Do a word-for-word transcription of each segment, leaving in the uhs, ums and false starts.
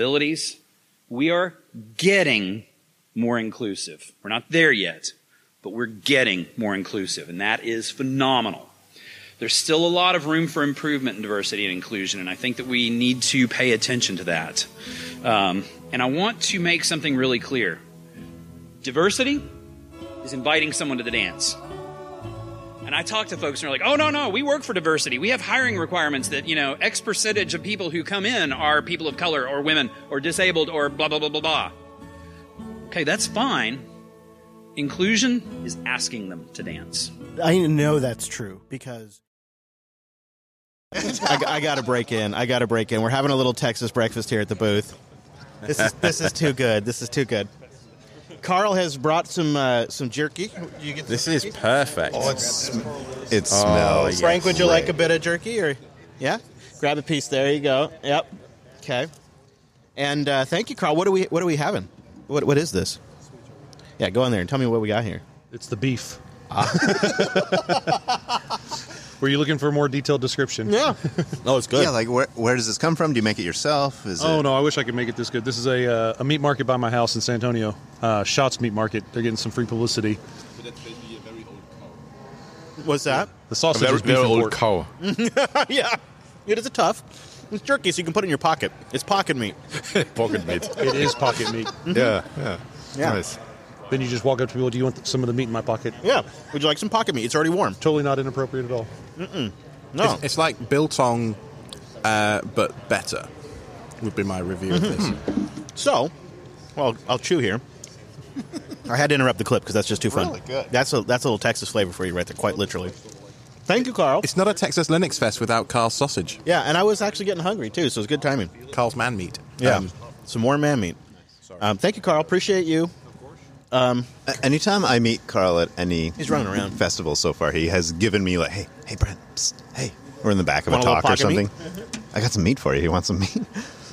disabilities. We are getting more inclusive. We're not there yet, but we're getting more inclusive, and that is phenomenal. There's still a lot of room for improvement in diversity and inclusion, and I think that we need to pay attention to that. Um, and I want to make something really clear. Diversity is inviting someone to the dance. And I talk to folks and they're like, oh, no, no, we work for diversity. We have hiring requirements that, you know, X percentage of people who come in are people of color or women or disabled or blah, blah, blah, blah, blah. Okay, that's fine. Inclusion is asking them to dance. I know that's true because I, I got to break in. I got to break in. We're having a little Texas breakfast here at the booth. This is this is too good. This is too good. Carl has brought some uh, some jerky. You get this is perfect. Oh, it's, it smells. Oh, Frank, would you great. like a bit of jerky? Or yeah, grab a piece. There you go. Yep. Okay. And uh, thank you, Carl. What are we What are we having? What What is this? Yeah, go in there and tell me what we got here. It's the beef. Ah. Were you looking for a more detailed description? Yeah. Oh, it's good. Yeah, like where where does this come from? Do you make it yourself? Is oh it... no, I wish I could make it this good. This is a uh, a meat market by my house in San Antonio. Uh, Shots Meat Market. They're getting some free publicity. But that's basically a very old cow. What's that? The sausage a very, is beef very and old pork. cow. Yeah. It is a tough. It's jerky, so you can put it in your pocket. It's pocket meat. Pocket meat. It is pocket meat. Yeah, yeah. Yeah. Nice. Then you just walk up to people. Do you want some of the meat in my pocket? Yeah. Would you like some pocket meat? It's already warm. Totally not inappropriate at all. Mm-mm. No. It's, it's like biltong, uh, but better, would be my review of this. So, well, I'll chew here. I had to interrupt the clip because that's just too fun. Really good. That's a, that's a little Texas flavor for you right there, quite literally. Thank you, Carl. It's not a Texas Linux Fest without Carl's sausage. Yeah, and I was actually getting hungry, too, so it's good timing. Carl's man meat. Yeah, Um, some more man meat. Um, thank you, Carl. Appreciate you. Um, Anytime I meet Carl at any He's running around. festival so far, he has given me like, hey, hey, Brent, psst, hey. We're in the back of Want a a little talk or pocket meat? something. I got some meat for you. You want some meat?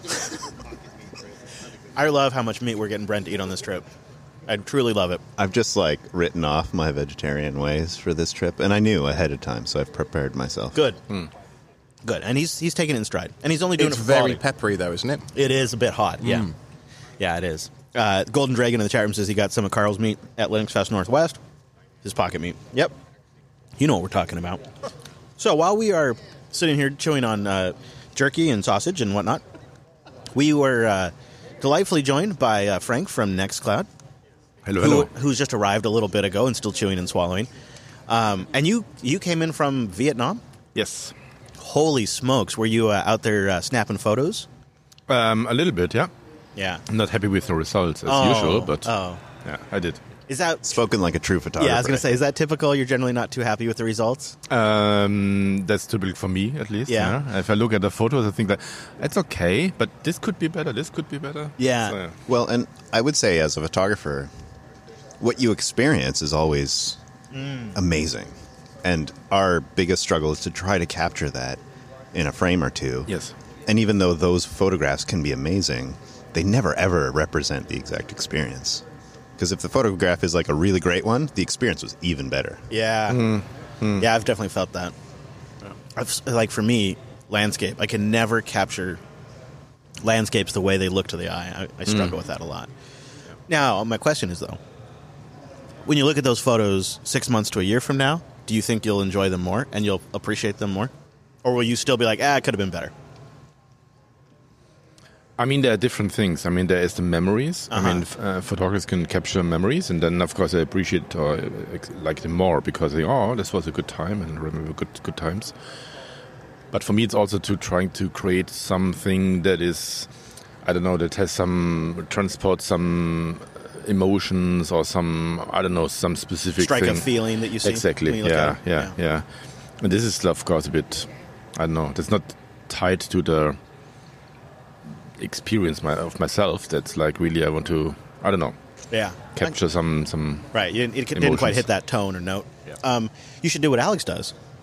I love how much meat we're getting Brent to eat on this trip. I truly love it. I've just like written off my vegetarian ways for this trip, and I knew ahead of time, so I've prepared myself. Good. Good. And he's he's taking it in stride. And he's only doing it's it for very quality. peppery, though, isn't it? It is a bit hot, yeah. Mm. Yeah, it is. Uh, Golden Dragon in the chat room says he got some of Carl's meat at Linux Fest Northwest. His pocket meat. Yep. You know what we're talking about. So while we are sitting here chewing on uh, jerky and sausage and whatnot, we were uh, delightfully joined by uh, Frank from Nextcloud. Hello, who, hello. Who's just arrived a little bit ago and still chewing and swallowing. Um, and you, you came in from Vietnam? Yes. Holy smokes. Were you uh, out there uh, snapping photos? Um, a little bit, yeah. Yeah. I'm not happy with the results as Oh, usual, but oh. yeah, I did. Is that Spoken like a true photographer. Yeah, I was going to say, is that typical? You're generally not too happy with the results? Um, that's typical for me, at least. Yeah. Yeah. If I look at the photos, I think that it's okay, but this could be better. This could be better. Yeah. So, yeah. Well, and I would say as a photographer, what you experience is always Mm. amazing. And our biggest struggle is to try to capture that in a frame or two. Yes. And even though those photographs can be amazing, they never ever represent the exact experience. Because if the photograph is like a really great one, the experience was even better. Yeah. Mm-hmm. Yeah, I've definitely felt that. I've, like, for me, landscape, I can never capture landscapes the way they look to the eye. I, I struggle Mm. with that a lot. Now, my question is, though, when you look at those photos six months to a year from now, do you think you'll enjoy them more and you'll appreciate them more? Or will you still be like, ah, it could have been better? I mean, there are different things. I mean, there is the memories. Uh-huh. I mean, f- uh, photographers can capture memories, and then, of course, I appreciate or uh, ex- like them more because they, oh, this was a good time, and remember good good times. But for me, it's also to trying to create something that is, I don't know, that has some transport some emotions or some, I don't know, some specific Strike thing. a feeling that you see. Exactly. when you look Yeah, at it? yeah, yeah. And this is, of course, a bit, I don't know, that's not tied to the experience my, of myself. That's like really I want to, I don't know, Yeah. capture some some Right. You, it didn't quite emotions. hit that tone or note. Um, you should do what Alex does.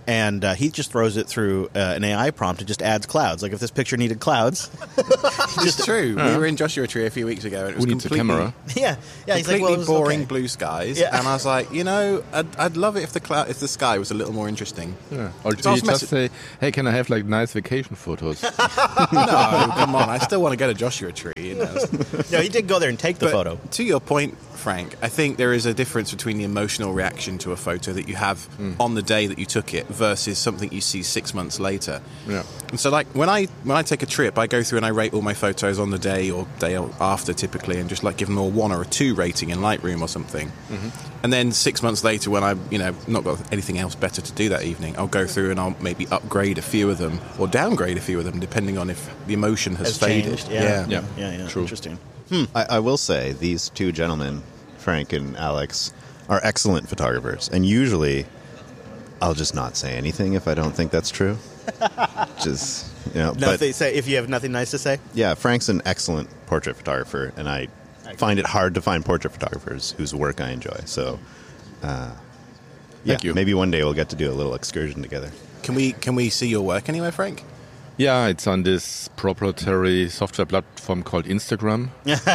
And uh, he just throws it through uh, an A I prompt and just adds clouds. Like if this picture needed clouds, It's true. We were in Joshua Tree a few weeks ago. And it was Who needs a completely, camera? yeah, yeah. He's completely like, well, it was boring okay. blue skies, Yeah. and I was like, you know, I'd, I'd love it if the cloud, if the sky was a little more interesting. Yeah. Or So do I you was just messi- say, hey, can I have like nice vacation photos? No, come on, I still want to go to Joshua Tree. You know. No, he did go there and take the But photo. to your point, Frank, I think there is a difference between the emotional reaction to a photo that you have Mm. on the day that you took it versus something you see six months later. Yeah. And so, like when I when I take a trip, I go through and I rate all my photos on the day or day after, typically, and just like give them a one or a two rating in Lightroom or something. Mm-hmm. And then six months later, when I you know not got anything else better to do that evening, I'll go through and I'll maybe upgrade a few of them or downgrade a few of them, depending on if the emotion has, Has faded. changed. Yeah, Yeah. yeah, yeah. True. Interesting. I, I will say these two gentlemen, Frank and Alex, are excellent photographers, and usually I'll just not say anything if I don't think that's true. Just you know, No, but if they say if you have nothing nice to say, yeah, Frank's an excellent portrait photographer, and I find it hard to find portrait photographers whose work I enjoy. So, uh, yeah, Thank you. maybe one day we'll get to do a little excursion together. Can we can we see your work anywhere, Frank? Yeah, it's on this proprietary software platform called Instagram.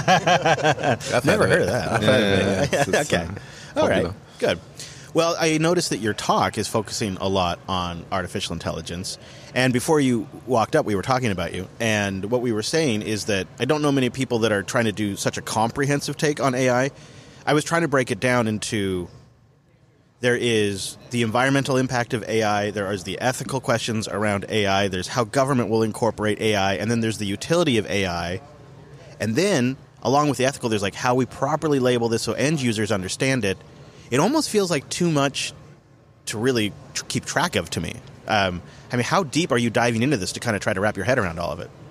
I've never of heard it. of that. Yeah, yeah, yeah, it's- it's, Okay. uh, All right. popular. Good. Well, I noticed that your talk is focusing a lot on artificial intelligence. And before you walked up, we were talking about you. And what we were saying is that I don't know many people that are trying to do such a comprehensive take on A I. I was trying to break it down into there is the environmental impact of A I, there is the ethical questions around A I, there's how government will incorporate A I, and then there's the utility of A I. And then, along with the ethical, there's like how we properly label this so end users understand it. It almost feels like too much to really tr- keep track of to me. Um, I mean, how deep are you diving into this to kind of try to wrap your head around all of it?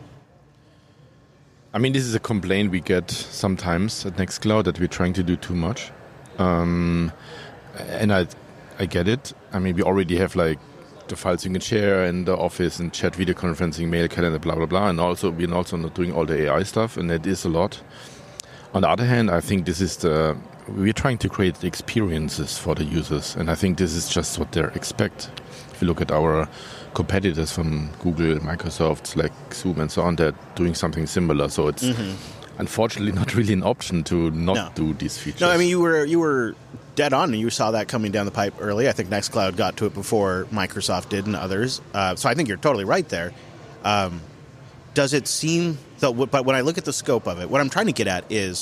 I mean, this is a complaint we get sometimes at Nextcloud that we're trying to do too much. Um, and I I get it. I mean, we already have like the files you can share in the office and chat, video conferencing, mail, calendar, blah, blah, blah. And also, we're also not doing all the A I stuff, and it is a lot. On the other hand, I think this is the... We're trying to create experiences for the users, and I think this is just what they expect. If you look at our competitors from Google, Microsoft, like Zoom and so on, they're doing something similar. So it's unfortunately not really an option to not No. do these features. No, I mean, you were you were dead on, and you saw that coming down the pipe early. I think Nextcloud got to it before Microsoft did and others. Uh, so I think you're totally right there. Um, does it seem, though, but when I look at the scope of it, what I'm trying to get at is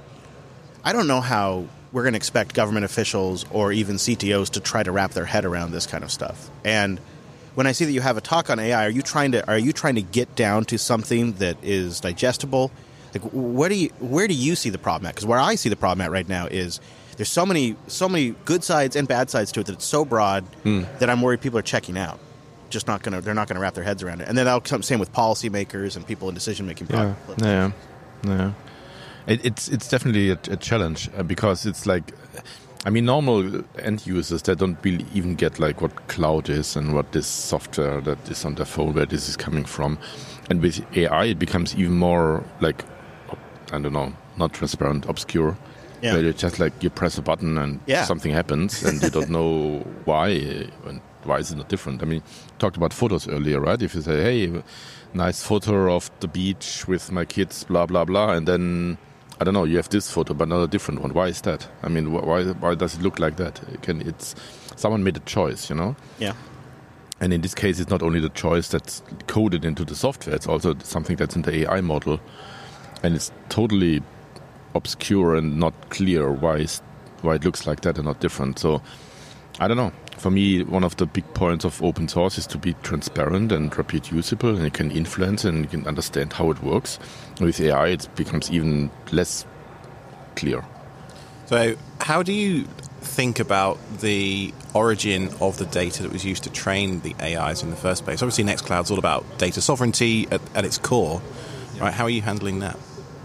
I don't know how we're going to expect government officials or even C T Os to try to wrap their head around this kind of stuff. And when I see that you have a talk on A I, are you trying to are you trying to get down to something that is digestible? Like, where do you where do you see the problem at? Because where I see the problem at right now is there's so many so many good sides and bad sides to it that it's so broad that I'm worried people are checking out. Just not gonna they're not gonna wrap their heads around it. And then that'll come same with policymakers and people in decision making. Yeah, yeah, yeah. It, it's it's definitely a, a challenge uh, because it's like, I mean, normal end users, they don't really even get like what cloud is and what this software that is on their phone, where this is coming from. And with A I, it becomes even more like, I don't know, not transparent, obscure. Yeah. Where you just like you press a button and Yeah. something happens and you don't know why and why is it not different. I mean, talked about photos earlier, right? If you say, hey, nice photo of the beach with my kids, blah, blah, blah, and then, I don't know, you have this photo, but not a different one. Why is that? I mean, wh- why why does it look like that? It can it's someone made a choice, you know. Yeah. And in this case, it's not only the choice that's coded into the software; it's also something that's in the A I model, and it's totally obscure and not clear why is, why it looks like that and not different. So, I don't know. For me, one of the big points of open source is to be transparent and reproducible, and you can influence and you can understand how it works. With A I, it becomes even less clear. So, how do you think about the origin of the data that was used to train the A Is in the first place? Obviously, Nextcloud's all about data sovereignty at, at its core, right? How are you handling that?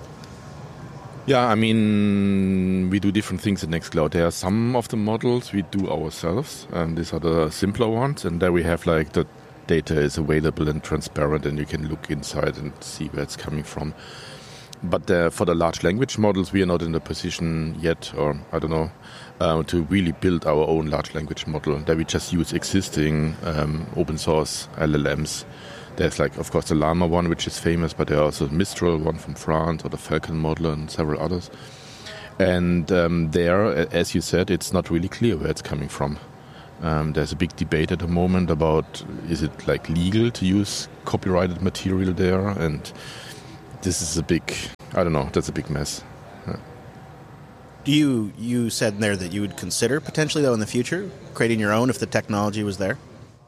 Yeah, I mean, we do different things at Nextcloud. There are some of the models we do ourselves, and these are the simpler ones. And there we have like the data is available and transparent, and you can look inside and see where it's coming from. but uh, for the large language models, we are not in the position yet, or I don't know, uh, to really build our own large language model. That we just use existing um, open source L L Ms. There's like, of course, the Llama one, which is famous, but there are also Mistral one from France, or the Falcon model, and several others. And um, there, as you said, it's not really clear where it's coming from. Um, there's a big debate at the moment about, is it like legal to use copyrighted material there? And this is a big, I don't know, that's a big mess. Yeah. Do you, you said in there that you would consider potentially, though, in the future, creating your own if the technology was there?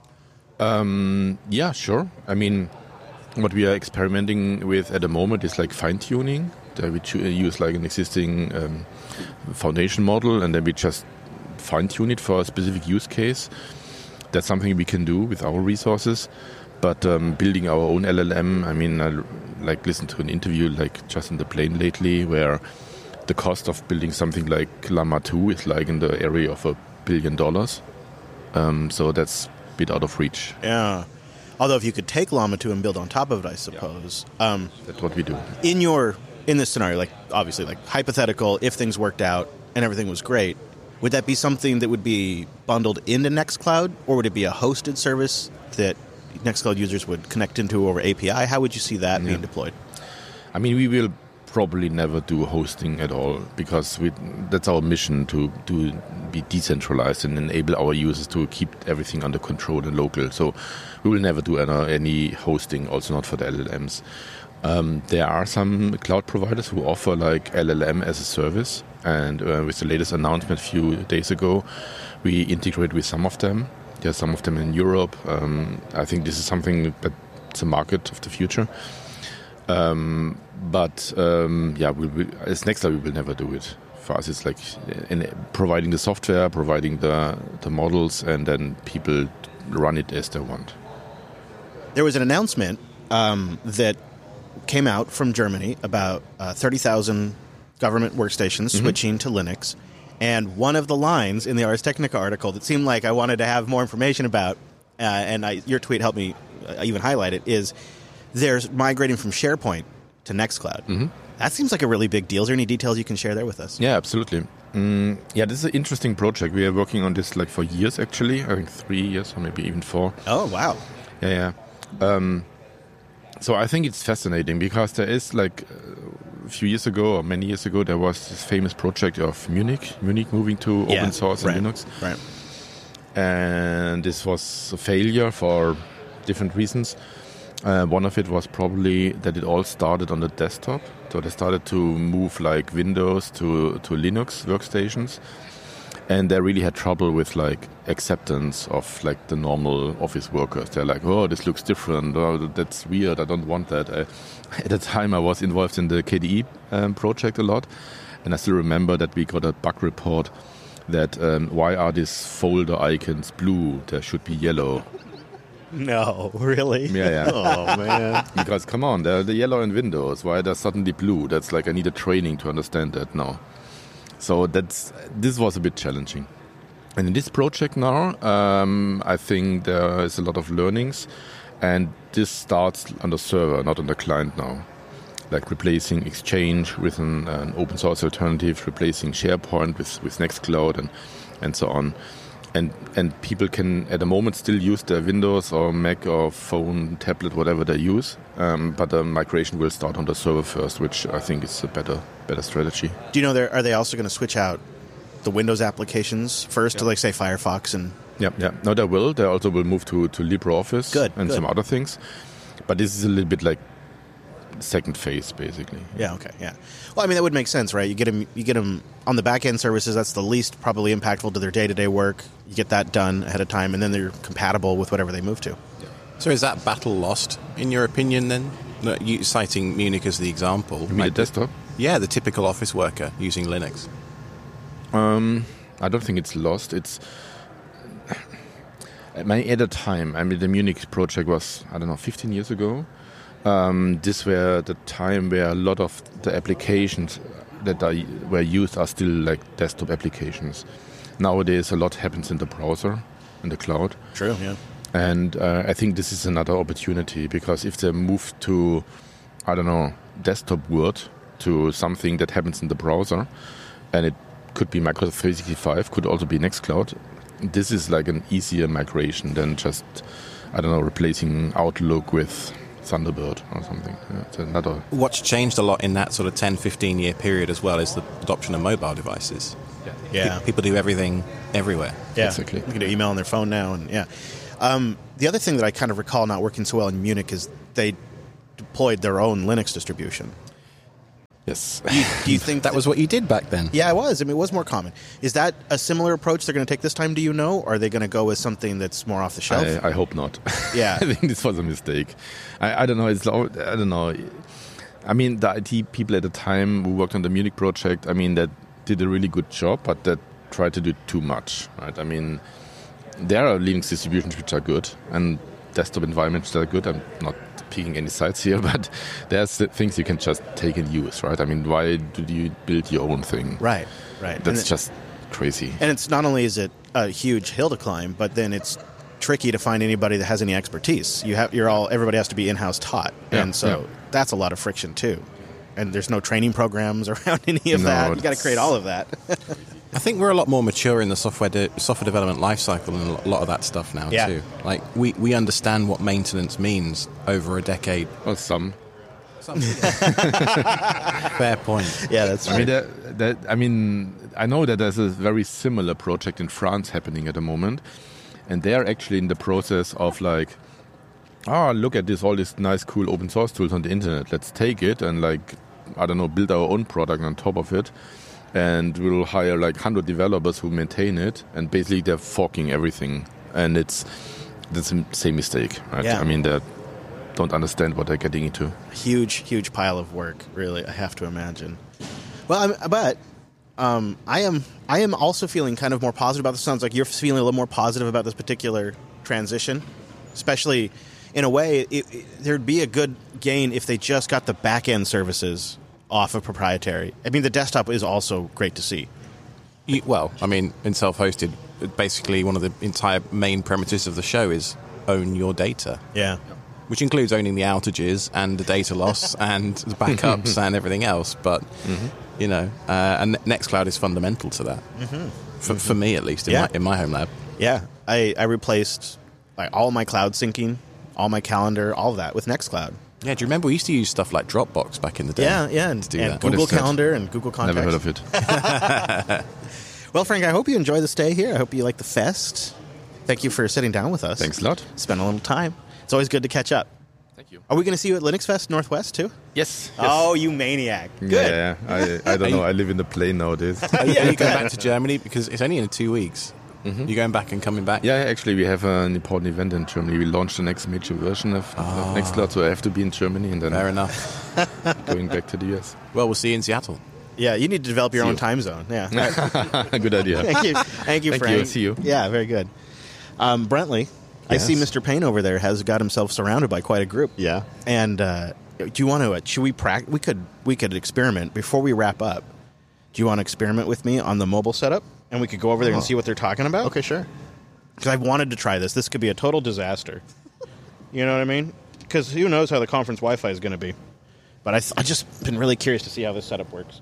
Um, yeah, sure. I mean, what we are experimenting with at the moment is like fine-tuning. Uh, we cho- use like an existing um, foundation model, and then we just fine-tune it for a specific use case. That's something we can do with our resources. But um, building our own L L M, I mean, I like listened to an interview like just in the plane lately where the cost of building something like Llama two is like in the area of a billion dollars. Um, so that's a bit out of reach. Yeah. Although if you could take Llama two and build on top of it, I suppose. Yeah. Um, that's what we do. In your in this scenario, like obviously, like hypothetical, if things worked out and everything was great, would that be something that would be bundled into Nextcloud, or would it be a hosted service that Nextcloud users would connect into over A P I? How would you see that yeah. being deployed? I mean, we will probably never do hosting at all, because we, that's our mission, to, to be decentralized and enable our users to keep everything under control and local. So we will never do any, any hosting, also not for the L L Ms. Um, there are some cloud providers who offer like L L M as a service, and uh, with the latest announcement a few days ago, we integrate with some of them. There are some of them in Europe. Um, I think this is something that's a market of the future. Um, but um, yeah, we, we, as Nextcloud, we will never do it. For us, it's like in providing the software, providing the the models, and then people run it as they want. There was an announcement um, that came out from Germany about uh, thirty thousand government workstations mm-hmm. switching to Linux. And one of the lines in the Ars Technica article that seemed like I wanted to have more information about, uh, and I, your tweet helped me uh, even highlight it, is they're migrating from SharePoint to Nextcloud. Mm-hmm. That seems like a really big deal. Is there any details you can share there with us? Yeah, absolutely. Mm, yeah, this is an interesting project. We are working on this like for years, actually. I think three years or maybe even four. Oh, wow. Yeah, yeah. Um, so I think it's fascinating because there is like a few years ago or many years ago, there was this famous project of Munich, Munich moving to yeah, open source right, and Linux. Right. And this was a failure for different reasons. Uh, one of it was probably that it all started on the desktop. So they started to move like Windows to, to Linux workstations. And they really had trouble with like acceptance of like the normal office workers. They're like, oh, this looks different. Oh, that's weird. I don't want that. I, at the time, I was involved in the K D E um, project a lot. And I still remember that we got a bug report that um, why are these folder icons blue? They should be yellow. No, really? Yeah, yeah. Oh, man. Because, come on, they're the yellow in Windows. Why are they suddenly blue? That's like, I need a training to understand that now. So that's this was a bit challenging. And in this project now, um, I think there is a lot of learnings. And this starts on the server, not on the client now. Like replacing Exchange with an, an open source alternative, replacing SharePoint with, with Nextcloud and, and so on. And and people can, at the moment, still use their Windows or Mac or phone, tablet, whatever they use. Um, but the migration will start on the server first, which I think is a better better strategy. Do you know, are they also going to switch out the Windows applications first yeah. to, like, say, Firefox? and? Yeah, yeah. No, they will. They also will move to, to LibreOffice good, and good. some other things. But this is a little bit like second phase, basically. Yeah, okay, yeah. Well, I mean, that would make sense, right? You get them, you get them on the back-end services, that's the least probably impactful to their day-to-day work. You get that done ahead of time, and then they're compatible with whatever they move to. Yeah. So is that battle lost, in your opinion, then? No, you, citing Munich as the example. You mean the desktop? Yeah, the typical office worker using Linux. Um, I don't think it's lost. It's... At the time, I mean, the Munich project was, I don't know, fifteen years ago. Um, this were the time where a lot of the applications that are, were used are still like desktop applications. Nowadays, a lot happens in the browser, in the cloud. True, yeah. And uh, I think this is another opportunity, because if they move to, I don't know, desktop Word, to something that happens in the browser, and it could be Microsoft three sixty-five, could also be Nextcloud. This is like an easier migration than just, I don't know, replacing Outlook with Thunderbird or something. Yeah, it's another. What's changed a lot in that sort of ten, fifteen year period as well is the adoption of mobile devices. Yeah. Pe- People do everything everywhere. Yeah, Exactly. You can do email on their phone now, and yeah. Um, the other thing that I kind of recall not working so well in Munich is they deployed their own Linux distribution. Yes. Do you think That was what you did back then. Yeah, it was. I mean, it was more common. Is that a similar approach they're going to take this time? Do you know, or are they going to go with something that's more off the shelf? I, I hope not. Yeah. I think this was a mistake. I, I don't know. It's I don't know. I mean, the I T people at the time who worked on the Munich project, I mean, that did a really good job, but that tried to do too much. Right? I mean, there are Linux distributions which are good and desktop environments that are good. I'm not picking any sides here, but there's things you can just take and use, right? I mean, why do you build your own thing? Right, right. That's and it, just crazy. and it's not only is it a huge hill to climb, but then it's tricky to find anybody that has any expertise. You have you're all everybody has to be in-house taught, Yeah, and so yeah. that's a lot of friction too. And there's no training programs around any of No, that. You got to it's- create all of that. I think we're a lot more mature in the software de- software development lifecycle and a lot of that stuff now Yeah. too. Like we, we understand what maintenance means over a decade. Well, some. Fair point. Yeah, that's I mean, that, that, I mean, I know that there's a very similar project in France happening at the moment, and they are actually in the process of like, oh, look at this, all these nice, cool open source tools on the internet. Let's take it and like, I don't know, build our own product on top of it, and we'll hire like one hundred developers who maintain it, and basically they're forking everything, and it's that's the same mistake, right? Yeah. I mean, they don't understand what they're getting into. huge, huge pile of work. Really, I have to imagine. Well, I'm, but um, I am, I am also feeling kind of more positive about this. Sounds like you're feeling a little more positive about this particular transition, especially in a way. It, it, there'd be a good gain if they just got the back end services off of proprietary. I mean, the desktop is also great to see. You, well, I mean, in self-hosted, basically one of the entire main premises of the show is own your data, Yeah. which includes owning the outages and the data loss and the backups and everything else. But, you know, uh, and Nextcloud is fundamental to that, mm-hmm. for, for me at least, in, Yeah. my, in my home lab. Yeah, I, I replaced like all my cloud syncing, all my calendar, all of that with Nextcloud. Yeah, do you remember we used to use stuff like Dropbox back in the day? Yeah, yeah, and, to do and that. Google is that? Calendar and Google Contacts. Never heard of it. Well, Frank, I hope you enjoy the stay here. I hope you like the fest. Thank you for sitting down with us. Thanks a lot. Spend a little time. It's always good to catch up. Thank you. Are we going to see you at Linux Fest Northwest too? Yes. Oh, you maniac! Good. Yeah, I, I don't know. I live in the plane nowadays. Are you, are you going back to Germany? Because it's only in two weeks. You're going back and coming back? Yeah, actually, we have an important event in Germany. We launched the next major version of, of Nextcloud, so I have to be in Germany and then Fair enough. going back to the U S. Well, we'll see you in Seattle. Yeah, you need to develop your See own you. time zone. Yeah. Right. Good idea. Thank you. Thank you, Thank Frank. you. See you. Yeah, very good. Um, Brentley, I Yes. see Mister Payne over there has got himself surrounded by quite a group. Yeah. And uh, do you want to? Uh, should we practice? We could. We could experiment before we wrap up. Do you want to experiment with me on the mobile setup, and we could go over there and Oh. see what they're talking about? Okay, sure. Because I've wanted to try this. This could be a total disaster. You know what I mean? Because who knows how the conference Wi-Fi is going to be. But I th- I just been really curious to see how this setup works.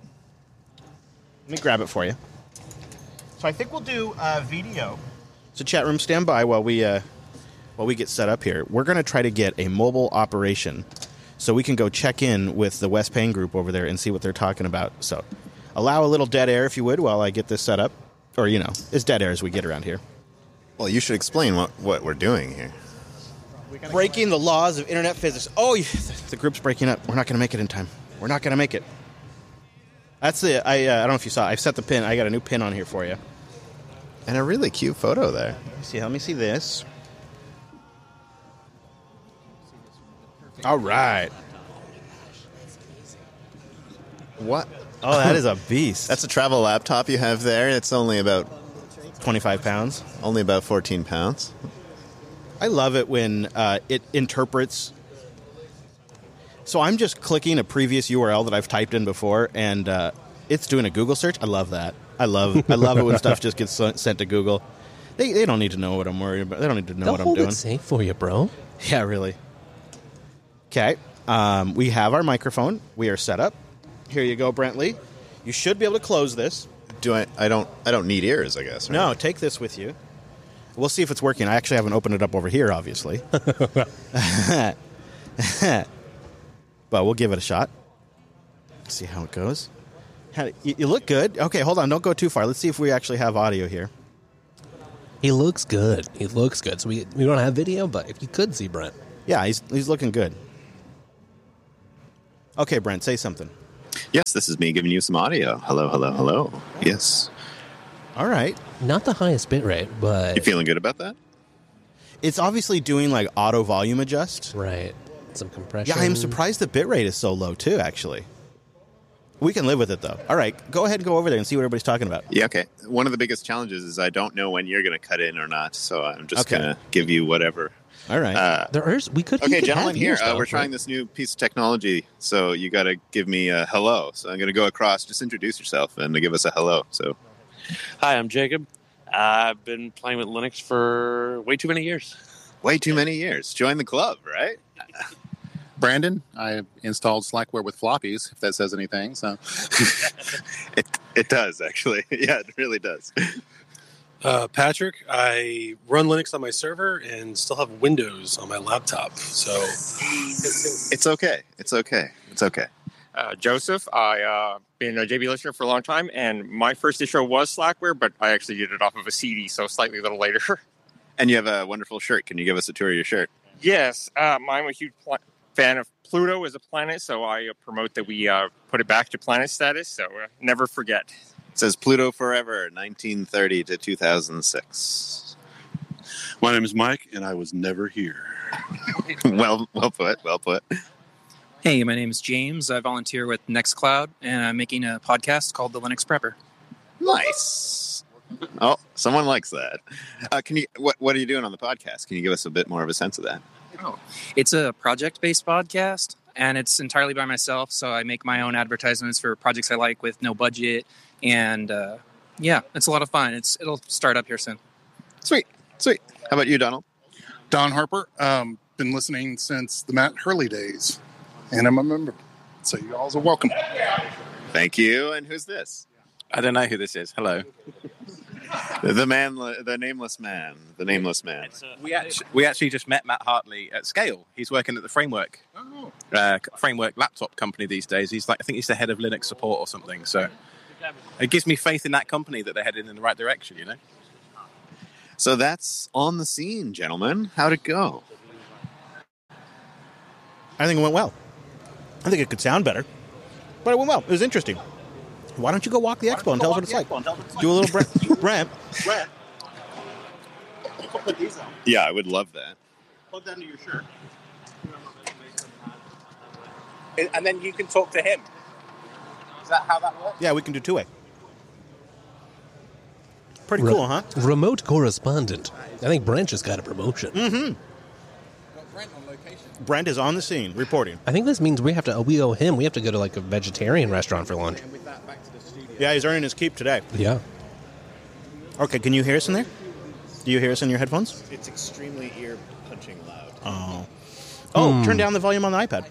Let me grab it for you. So I think we'll do uh, video. So chat room, stand by while we uh, while we get set up here. We're going to try to get a mobile operation so we can go check in with the West Payne group over there and see what they're talking about. So allow a little dead air, if you would, while I get this set up. Or, you know, as dead air as we get around here. Well, you should explain what, what we're doing here. Breaking the laws of internet physics. Oh, you, the group's breaking up. We're not going to make it in time. We're not going to make it. That's the. I. Uh, I don't know if you saw. I've set the pin. I got a new pin on here for you. And a really cute photo there. Let me see. Let me see this. All right. What? Oh, that is a beast. That's a travel laptop you have there. It's only about twenty-five pounds. only about fourteen pounds. I love it when uh, it interprets. So I'm just clicking a previous U R L that I've typed in before, and uh, it's doing a Google search. I love that. I love. I love it when stuff just gets sent to Google. They they don't need to know what I'm worried about. They don't need to know They'll what I'm hold doing. it safe for you, bro. Yeah, really. Okay. Um, we have our microphone. We are set up. Here you go, Brentley. You should be able to close this. Do I? I don't. I don't need ears. I guess. Right? No, take this with you. We'll see if it's working. I actually haven't opened it up over here, obviously. But we'll give it a shot. See how it goes. How, you, you look good. Okay, hold on. Don't go too far. Let's see if we actually have audio here. He looks good. He looks good. So we we don't have video, but if you could see Brent. Yeah, he's he's looking good. Okay, Brent, say something. Yes, this is me giving you some audio. Hello, hello, hello. Yes. All right. Not the highest bit rate, but... You feeling good about that? It's obviously doing like auto volume adjust. Right. Some compression. Yeah, I'm surprised the bit rate is so low too, actually. We can live with it, though. All right, go ahead and go over there and see what everybody's talking about. Yeah, okay. One of the biggest challenges is I don't know when you're going to cut in or not, so I'm just Okay. going to give you whatever. All right. Uh, There is, we could, you okay, could gentlemen, have here, ears, uh, though, we're trying right? this new piece of technology, so you got to give me a hello. So I'm going to go across. Just introduce yourself and give us a hello. So, Hi, I'm Jacob. I've been playing with Linux for way too many years. way too many years. Join the club, right? Brandon, I installed Slackware with floppies, if that says anything. So it it does, actually. Yeah, it really does. Uh, Patrick, I run Linux on my server and still have Windows on my laptop. So It's okay. It's okay. It's okay. Uh, Joseph, I uh, been a J B listener for a long time, and my first distro was Slackware, but I actually did it off of a C D, so slightly a little later. And you have a wonderful shirt. Can you give us a tour of your shirt? Yes, um, I'm a huge pl- fan of Pluto as a planet, so I uh, promote that we uh, put it back to planet status, so uh, never forget. It says Pluto Forever, nineteen thirty to two thousand six. My name is Mike, and I was never here. well, well put, well put. Hey, my name is James. I volunteer with Nextcloud, and I'm making a podcast called The Linux Prepper. Nice. Oh, someone likes that. Uh, can you? What What are you doing on the podcast? Can you give us a bit more of a sense of that? Oh, it's a project-based podcast, and it's entirely by myself, so I make my own advertisements for projects I like with no budget, and uh, yeah, it's a lot of fun. It's It'll start up here soon. Sweet, sweet. How about you, Donald? Don Harper, um, been listening since the Matt Hurley days, and I'm a member. So you all are welcome. Thank you. And who's this? I don't know who this is. Hello. The man, the nameless man, the nameless man. We actually, we actually just met Matt Hartley at Scale. He's working at the Framework uh, Framework laptop company these days. He's like, I think he's the head of Linux support or something. So it gives me faith in that company that they're heading in the right direction, you know? So that's On the Scene, gentlemen. How'd it go? I think it went well. I think it could sound better, but it went well. It was interesting. Why don't you go walk the expo and tell us what it's like? Do a little Brent. Brent. Brent. Put these on. Yeah, I would love that. Plug that into your shirt. And then you can talk to him. Is that how that works? Yeah, we can do two-way. Pretty Re- cool, huh? Remote correspondent. I think Brent just got a promotion. Mm-hmm. Brent is on the scene, reporting. I think this means we have to. We owe him. We have to go to like a vegetarian restaurant for lunch. Yeah, he's earning his keep today. Yeah. Okay, can you hear us in there? Do you hear us in your headphones? It's extremely ear-punching loud. Oh. Oh, Hmm. turn down the volume on the iPad.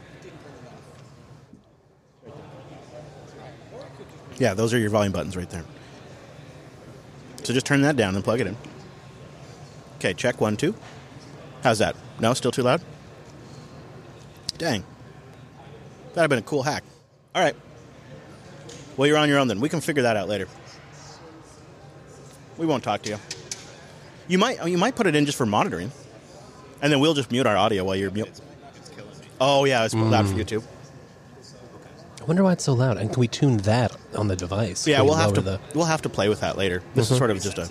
Yeah, those are your volume buttons right there. So just turn that down and plug it in. Okay, check one, two. How's that? No, still too loud? Dang. That'd have been a cool hack. All right. Well, you're on your own then. We can figure that out later. We won't talk to you. You might you might put it in just for monitoring. And then we'll just mute our audio while you're mute. Oh, yeah, it's Mm. loud for you too. I wonder why it's so loud. And can we tune that on the device? Yeah, Can we we'll have to lower we'll have to play with that later. This Mhm. is sort of just a.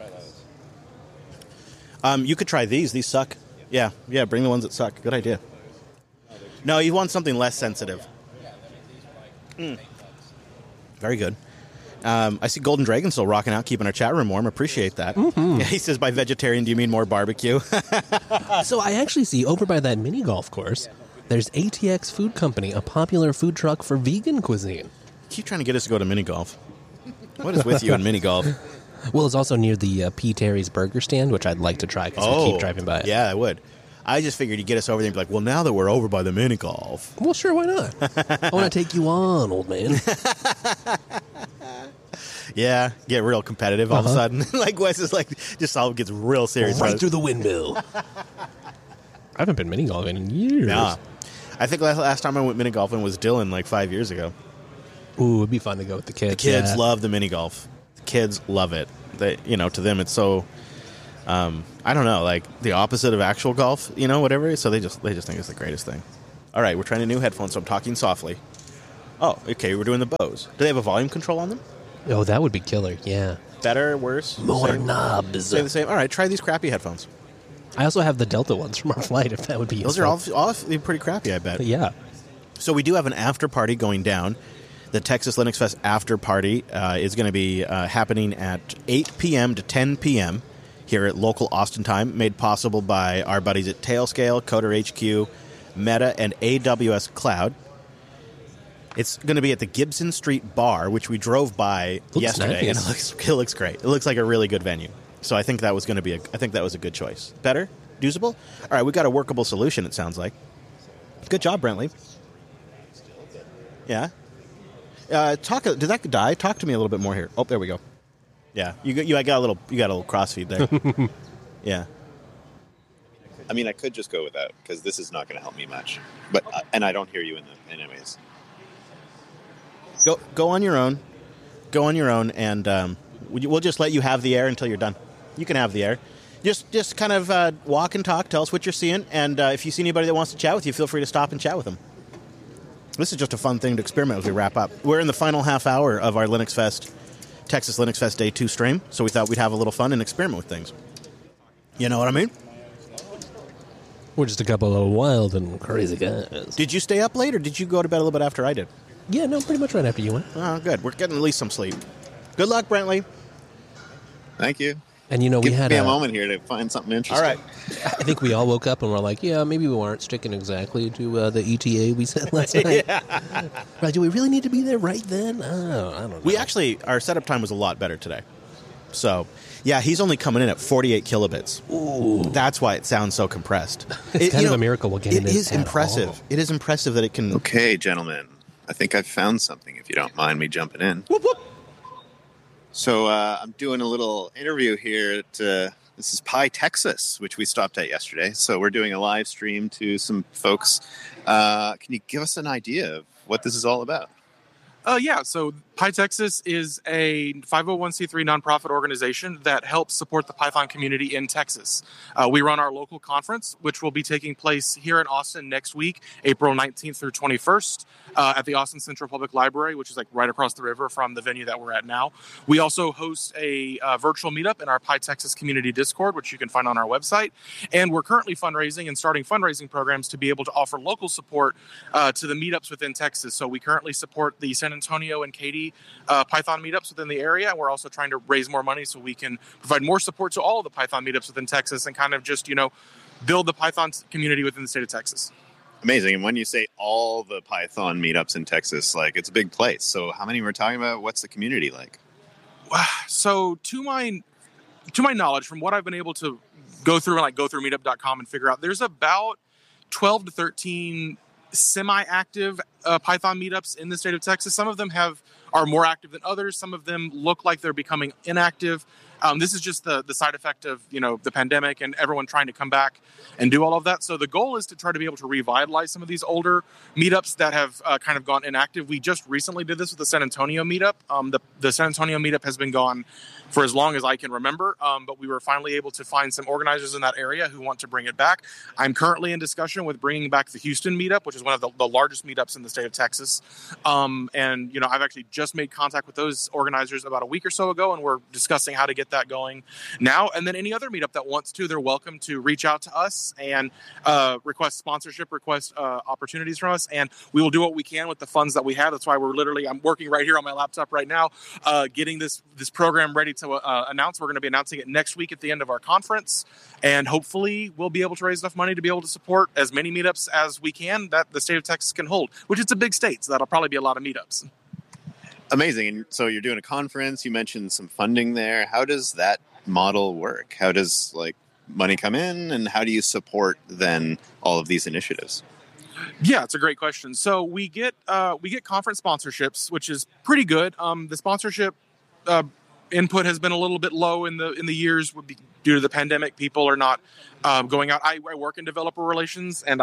Um, you could try these. These suck. Yeah, yeah. Bring the ones that suck. Good idea. No, you want something less sensitive. Mm. Very good. Um, I see Golden Dragon still rocking out, keeping our chat room warm. Appreciate that. Mhm. Yeah, he says, by vegetarian, do you mean more barbecue? the... So I actually see over by that mini golf course, there's A T X Food Company, a popular food truck for vegan cuisine. Keep trying to get us to go to mini golf. What is with you in mini golf? Well, it's also near the uh, P. Terry's Burger Stand, which I'd like to try because we keep driving by it. Yeah, I would. I just figured you'd get us over there and be like, well, now that we're over by the mini golf. Well, sure, why not? I want to take you on, old man. Yeah, get real competitive all Uh-huh. of a sudden. Like Wes is like, just all gets real serious. Right through the windmill. I haven't been mini golfing in years. Yeah. I think last, last time I went mini golfing was Dylan like five years ago. Ooh, it'd be fun to go with the kids. The kids yeah. love the mini golf. The kids love it. They, you know, to them it's so, um, I don't know, like the opposite of actual golf, you know, whatever. So they just they just think it's the greatest thing. All right, we're trying a new headphones, so I'm talking softly. Oh, okay, we're doing the Bose. Do they have a volume control on them? Oh, that would be killer, yeah. Better, worse? More same? knobs. Stay the same. All right, try these crappy headphones. I also have the Delta ones from our flight, if that would be Those useful. are all, all pretty crappy, I bet. Yeah. So we do have an after party going down. The Texas Linux Fest after party uh, is going to be uh, happening at eight p.m. to ten p.m. here at local Austin time, made possible by our buddies at Tailscale, Coder H Q, Meta, and A W S Cloud. It's going to be at the Gibson Street Bar, which we drove by Looks yesterday, nice. and it looks, it looks great. It looks like a really good venue. So I think that was going to be a, I think that was a good choice. Better? Usable? All right, we got a workable solution, it sounds like. Good job, Brentley. Yeah. Uh, talk. Did that die? Talk to me a little bit more here. Oh, there we go. Yeah, you got, you I got a little you got a little crossfeed there. Yeah. I mean, I could just go with that because this is not going to help me much. But uh, and I don't hear you in the anyways. Go go on your own. Go on your own, and um, we'll just let you have the air until you're done. You can have the air. Just just kind of uh, walk and talk. Tell us what you're seeing, and uh, if you see anybody that wants to chat with you, feel free to stop and chat with them. This is just a fun thing to experiment as we wrap up. We're in the final half hour of our Linux Fest, Texas Linux Fest Day two stream, so we thought we'd have a little fun and experiment with things. You know what I mean? We're just a couple of wild and crazy guys. Did you stay up late, or did you go to bed a little bit after I did? Yeah, no, pretty much right after you went. Oh, good. We're getting at least some sleep. Good luck, Brentley. Thank you. And you know, we Give had me a, a moment here to find something interesting. All right. I think we all woke up and were like, yeah, maybe we weren't sticking exactly to uh, the E T A we said last night. Yeah. Right, do we really need to be there right then? Oh, I don't know. We actually, our setup time was a lot better today. So, yeah, he's only coming in at forty-eight kilobits. Ooh. That's why it sounds so compressed. It's It- kind you of know, a miracle we'll get it It is at impressive. all. It is impressive that it can... Okay, gentlemen. I think I've found something, if you don't mind me jumping in. Whoop, whoop. So uh, I'm doing a little interview here at, uh, this is Pi Texas, which we stopped at yesterday. So we're doing a live stream to some folks. Uh, can you give us an idea of what this is all about? Uh, yeah, so Pi Texas is a five oh one c three nonprofit organization that helps support the Python community in Texas. Uh, we run our local conference, which will be taking place here in Austin next week, April nineteenth through twenty-first, uh, at the Austin Central Public Library, which is like right across the river from the venue that we're at now. We also host a uh, virtual meetup in our Pi Texas community Discord, which you can find on our website. And we're currently fundraising and starting fundraising programs to be able to offer local support uh, to the meetups within Texas. So we currently support the San Antonio and Katy uh, Python meetups within the area. We're also trying to raise more money so we can provide more support to all of the Python meetups within Texas and kind of just, you know, build the Python community within the state of Texas. Amazing. And when you say all the Python meetups in Texas, like it's a big place. So how many we're talking about? What's the community like? So to my to my knowledge, from what I've been able to go through and like go through meetup dot com and figure out, there's about twelve to thirteen semi-active uh, Python meetups in the state of Texas. Some of them have are more active than others. Some of them look like they're becoming inactive. Um, this is just the the side effect of, you know, the pandemic and everyone trying to come back and do all of that. So the goal is to try to be able to revitalize some of these older meetups that have uh, kind of gone inactive. We just recently did this with the San Antonio meetup. Um, the, the San Antonio meetup has been gone for as long as I can remember, um, but we were finally able to find some organizers in that area who want to bring it back. I'm currently in discussion with bringing back the Houston meetup, which is one of the, the largest meetups in the state of Texas. Um, and, you know, I've actually just made contact with those organizers about a week or so ago, and we're discussing how to get that going now. And then any other meetup that wants to, they're welcome to reach out to us and uh, request sponsorship, request uh, opportunities from us, and we will do what we can with the funds that we have. That's why we're literally, I'm working right here on my laptop right now, uh, getting this this program ready to uh, announce. We're going to be announcing it next week at the end of our conference, and hopefully we'll be able to raise enough money to be able to support as many meetups as we can that the state of Texas can hold, which it's a big state, so that'll probably be a lot of meetups. Amazing. And so you're doing a conference. You mentioned some funding there. How does that model work? How does, like, money come in, and how do you support then all of these initiatives? Yeah, it's a great question. So we get uh, we get conference sponsorships, which is pretty good. Um, the sponsorship uh, input has been a little bit low in the in the years would be due to the pandemic. People are not um, going out. I, I work in developer relations, and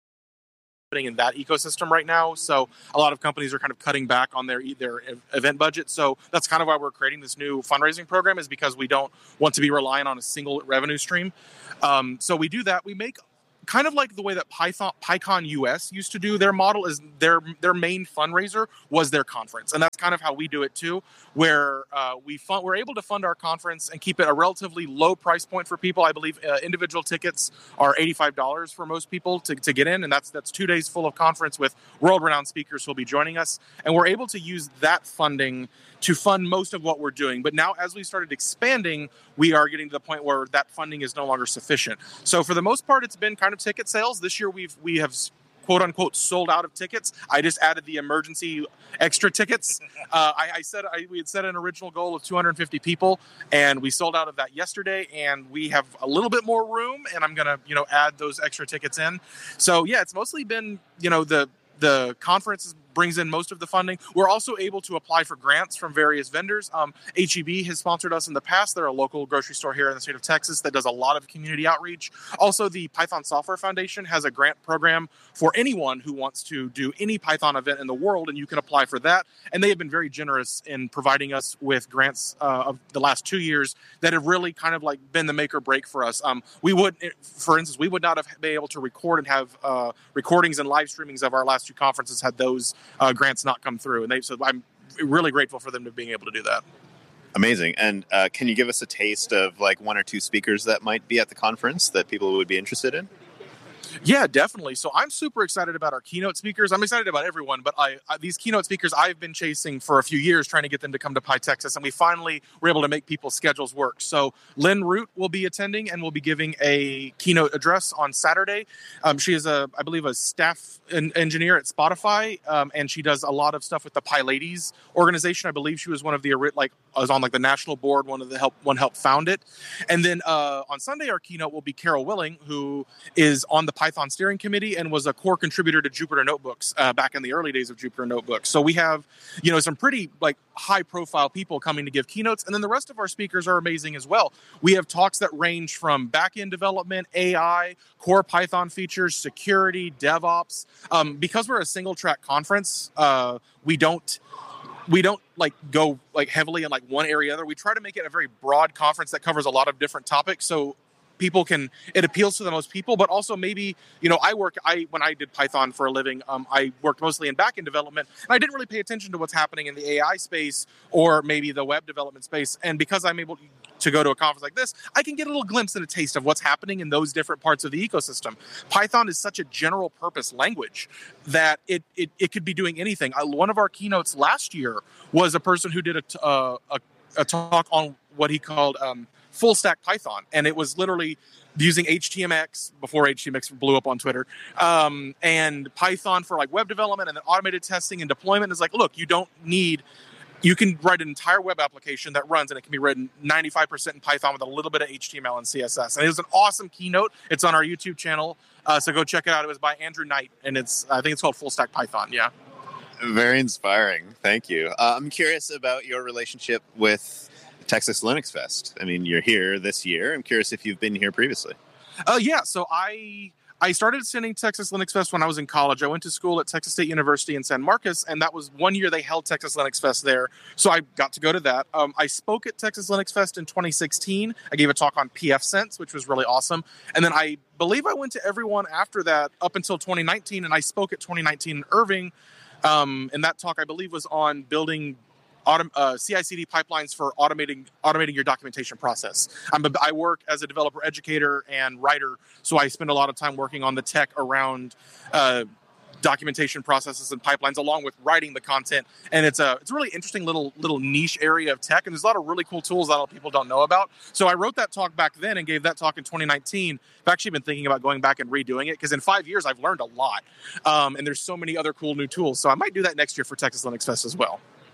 I'm in that ecosystem right now. So a lot of companies are kind of cutting back on their their event budget. So that's kind of why we're creating this new fundraising program, is because we don't want to be relying on a single revenue stream. Um, so we do that. We make kind of like the way that Python, PyCon U S used to do their model, is their their main fundraiser was their conference. And that's kind of how we do it too, where uh, we fund, we're able to fund our conference and keep it a relatively low price point for people. I believe uh, individual tickets are eighty-five dollars for most people to, to get in. And that's that's two days full of conference with world-renowned speakers who will be joining us. And we're able to use that funding to fund most of what we're doing. But now as we started expanding, we are getting to the point where that funding is no longer sufficient. So for the most part, it's been kind of ticket sales. This year we've we have quote unquote sold out of tickets. I just added the emergency extra tickets. Uh, I, I said I, we had set an original goal of two hundred fifty people, and we sold out of that yesterday. And we have a little bit more room, and I'm gonna you know add those extra tickets in. So yeah, it's mostly been you know the the conference brings in most of the funding. We're also able to apply for grants from various vendors. Um, H E B has sponsored us in the past. They're a local grocery store here in the state of Texas that does a lot of community outreach. Also, the Python Software Foundation has a grant program for anyone who wants to do any Python event in the world, and you can apply for that. And they have been very generous in providing us with grants uh, of the last two years that have really kind of like been the make or break for us. Um, we would, for instance, we would not have been able to record and have uh, recordings and live streamings of our last two conferences had those Uh, grants not come through, and they so I'm really grateful for them to being able to do that. Amazing. And uh, can you give us a taste of like one or two speakers that might be at the conference that people would be interested in? Yeah, definitely. So I'm super excited about our keynote speakers. I'm excited about everyone, but I, I these keynote speakers I've been chasing for a few years, trying to get them to come to PyTexas, and we finally were able to make people's schedules work. So Lynn Root will be attending and will be giving a keynote address on Saturday. Um, she is a, I believe, a staff en- engineer at Spotify, um, and she does a lot of stuff with the PyLadies organization. I believe she was one of the like was on like the national board, one of the help one helped found it. And then uh, on Sunday, our keynote will be Carol Willing, who is on the Python steering committee and was a core contributor to Jupyter Notebooks uh, back in the early days of Jupyter Notebooks. So we have, you know, some pretty like high profile people coming to give keynotes. And then the rest of our speakers are amazing as well. We have talks that range from back-end development, A I, core Python features, security, DevOps. Um, because we're a single track conference, uh, we don't we don't like go like heavily in like one area or other. We try to make it a very broad conference that covers a lot of different topics. So people can, it appeals to the most people, but also maybe, you know, I work, I, when I did Python for a living, um, I worked mostly in backend development, and I didn't really pay attention to what's happening in the A I space or maybe the web development space. And because I'm able to go to a conference like this, I can get a little glimpse and a taste of what's happening in those different parts of the ecosystem. Python is such a general purpose language that it, it, it could be doing anything. I, one of our keynotes last year was a person who did a, uh, a, a talk on what he called, um, full stack Python, and it was literally using H T M X before H T M X blew up on Twitter, um, and Python for like web development, and then automated testing and deployment. Is like, look, you don't need, you can write an entire web application that runs, and it can be written ninety-five percent in Python with a little bit of H T M L and C S S. And it was an awesome keynote. It's on our YouTube channel, uh, so go check it out. It was by Andrew Knight, and it's I think it's called Full Stack Python. Yeah. Very inspiring. Thank you. Uh, I'm curious about your relationship with Texas Linux Fest. I mean, you're here this year. I'm curious if you've been here previously. Uh, yeah, so I I started attending Texas Linux Fest when I was in college. I went to school at Texas State University in San Marcos, and that was one year they held Texas Linux Fest there. So I got to go to that. Um, I spoke at Texas Linux Fest in twenty sixteen. I gave a talk on pfSense, which was really awesome. And then I believe I went to everyone after that up until twenty nineteen, and I spoke at twenty nineteen in Irving. Um, and that talk, I believe, was on building Autom- uh, C I C D pipelines for automating automating your documentation process. I'm a, I work as a developer educator and writer, so I spend a lot of time working on the tech around uh, documentation processes and pipelines, along with writing the content. And it's a it's a really interesting little little niche area of tech, and there's a lot of really cool tools that a lot of people don't know about. So I wrote that talk back then and gave that talk in twenty nineteen. I've actually been thinking about going back and redoing it, because in five years I've learned a lot, um, and there's so many other cool new tools. So I might do that next year for Texas Linux Fest as well.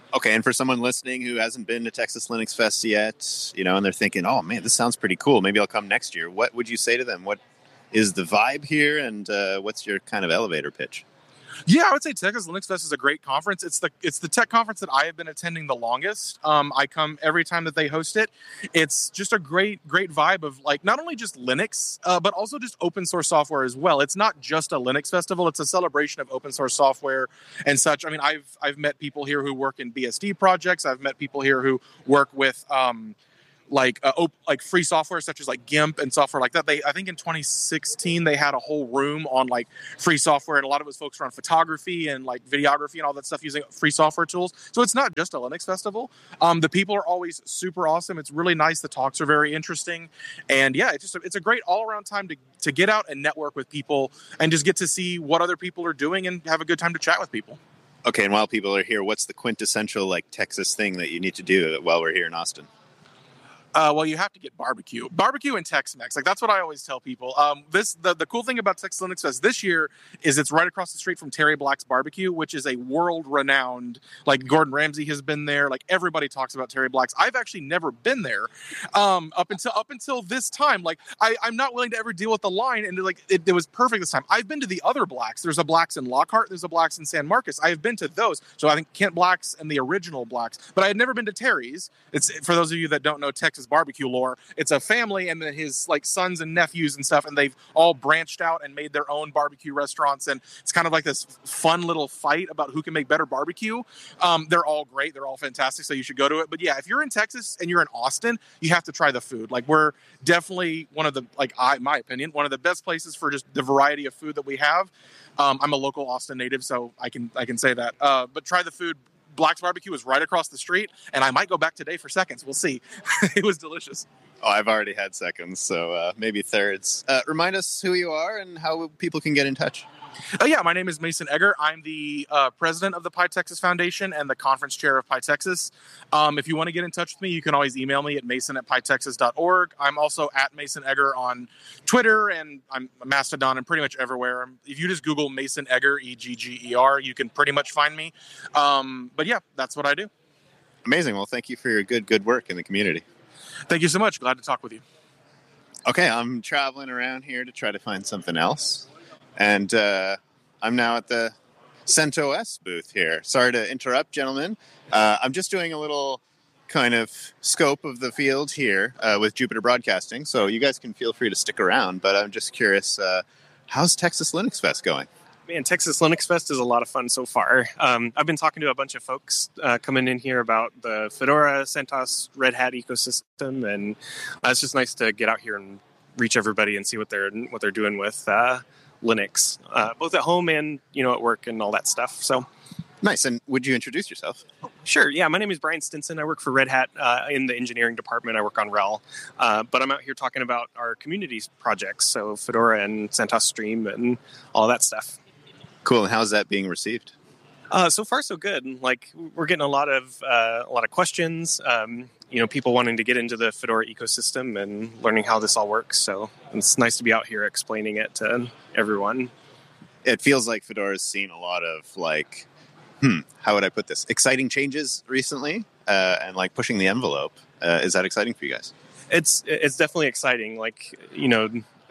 Okay, and for someone listening who hasn't been to Texas Linux Fest yet, you know, and they're thinking, "Oh man, this sounds pretty cool. Maybe I'll come next year." What would you say to them? What is the vibe here, and uh, what's your kind of elevator pitch? Yeah, I would say Texas Linux Fest is a great conference. It's the it's the tech conference that I have been attending the longest. Um, I come every time that they host it. It's just a great great vibe of like not only just Linux, uh, but also just open source software as well. It's not just a Linux festival; it's a celebration of open source software and such. I mean, I've I've met people here who work in B S D projects. I've met people here who work with. Um, like uh, op- like free software such as like GIMP and software like that. They I think in twenty sixteen they had a whole room on like free software, and a lot of it was focused around photography and like videography and all that stuff using free software tools. So it's not just a Linux festival. Um, the people are always super awesome. It's really nice. The talks are very interesting, and yeah, it's just a, it's a great all around time to to get out and network with people and just get to see what other people are doing and have a good time to chat with people. Okay, and while people are here, what's the quintessential like Texas thing that you need to do while we're here in Austin? Uh, well, you have to get barbecue, barbecue and Tex-Mex. Like that's what I always tell people. Um, this the, the cool thing about Texas Linux Fest this year is it's right across the street from Terry Black's Barbecue, which is a world-renowned. Like Gordon Ramsay has been there. Like everybody talks about Terry Black's. I've actually never been there um, up until up until this time. Like I, I'm not willing to ever deal with the line, and like it, it was perfect this time. I've been to the other Blacks. There's a Blacks in Lockhart. There's a Blacks in San Marcos. I have been to those. So I think Kent Blacks and the original Blacks, but I had never been to Terry's. It's for those of you that don't know Texas barbecue lore. It's a family and then his like sons and nephews and stuff, and they've all branched out and made their own barbecue restaurants, and it's kind of like this fun little fight about who can make better barbecue. Um, they're all great. They're all fantastic, so you should go to it. But yeah, if you're in Texas and you're in Austin, you have to try the food. Like we're definitely one of the, like I, my opinion, one of the best places for just the variety of food that we have. Um, I'm a local Austin native, so I can I can say that. Uh, but try the food. Black's Barbecue is right across the street, and I might go back today for seconds. We'll see. It was delicious. Oh, I've already had seconds, so uh, maybe thirds. Uh, remind us who you are and how people can get in touch. Uh, yeah, my name is Mason Egger. I'm the uh, president of the PyTexas Foundation and the conference chair of PyTexas. Um, if you want to get in touch with me, you can always email me at mason at pytexas dot org. I'm also at Mason Egger on Twitter, and I'm Mastodon and pretty much everywhere. If you just Google Mason Egger, E G G E R, you can pretty much find me. Um, but yeah, that's what I do. Amazing. Well, thank you for your good, good work in the community. Thank you so much. Glad to talk with you. Okay, I'm traveling around here to try to find something else. And uh, I'm now at the CentOS booth here. Sorry to interrupt, gentlemen. Uh, I'm just doing a little kind of scope of the field here uh, with Jupiter Broadcasting, so you guys can feel free to stick around. But I'm just curious, uh, how's Texas Linux Fest going? Man, Texas Linux Fest is a lot of fun so far. Um, I've been talking to a bunch of folks uh, coming in here about the Fedora, CentOS, Red Hat ecosystem, and uh, it's just nice to get out here and reach everybody and see what they're what they're doing with uh, Linux, uh, both at home and you know at work and all that stuff. So nice. And would you introduce yourself? Sure. Yeah, my name is Brian Stinson. I work for Red Hat uh, in the engineering department. I work on RHEL, uh, but I'm out here talking about our community projects, so Fedora and CentOS Stream and all that stuff. Cool. And how's that being received? Uh, so far, so good. Like we're getting a lot of uh, a lot of questions. Um, you know, people wanting to get into the Fedora ecosystem and learning how this all works. So it's nice to be out here explaining it to everyone. It feels like Fedora's seen a lot of like, hmm, how would I put this? Exciting changes recently, uh, and like pushing the envelope. Uh, is that exciting for you guys? It's it's definitely exciting. Like you know.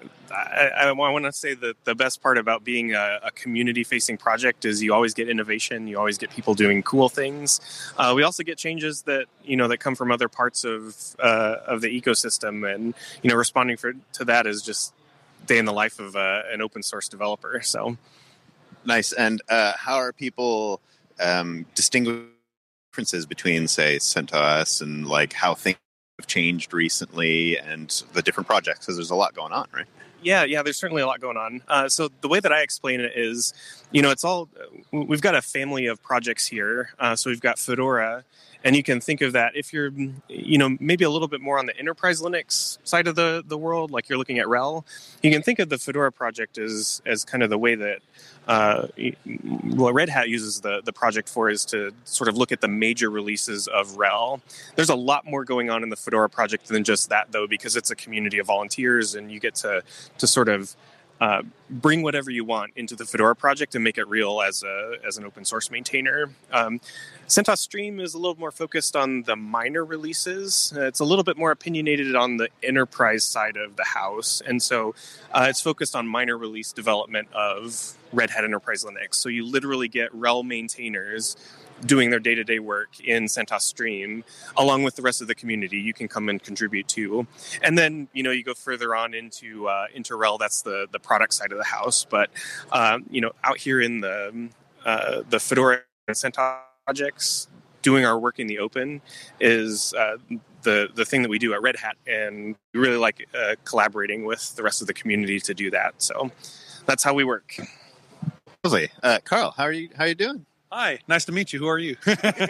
I, I want to say that the best part about being a, a community-facing project is you always get innovation. You always get people doing cool things. Uh, we also get changes that you know that come from other parts of uh, of the ecosystem, and you know, responding for, to that is just day in the life of uh, an open source developer. So nice. And uh, how are people um, distinguishing differences between, say, CentOS and like how things have changed recently and the different projects? Because there's a lot going on, right? Yeah, yeah, there's certainly a lot going on. Uh, so the way that I explain it is, you know, it's all, we've got a family of projects here. Uh, so we've got Fedora, and you can think of that if you're, you know, maybe a little bit more on the enterprise Linux side of the, the world, like you're looking at RHEL, you can think of the Fedora project as, as kind of the way that uh, what Red Hat uses the, the project for is to sort of look at the major releases of RHEL. There's a lot more going on in the Fedora project than just that, though, because it's a community of volunteers, and you get to to sort of uh, bring whatever you want into the Fedora project and make it real as a as an open source maintainer. Um, CentOS Stream is a little more focused on the minor releases. Uh, it's a little bit more opinionated on the enterprise side of the house. And so uh, it's focused on minor release development of Red Hat Enterprise Linux. So you literally get R H E L maintainers doing their day-to-day work in CentOS Stream, along with the rest of the community. You can come and contribute to. And then, you know, you go further on into uh, into R H E L, that's the, the product side of the house. But, uh, you know, out here in the, uh, the Fedora and CentOS projects, doing our work in the open is uh, the the thing that we do at Red Hat, and we really like uh, collaborating with the rest of the community to do that. So that's how we work. Lovely. Uh, Carl, how are you? How are you doing? Hi, nice to meet you. Who are you?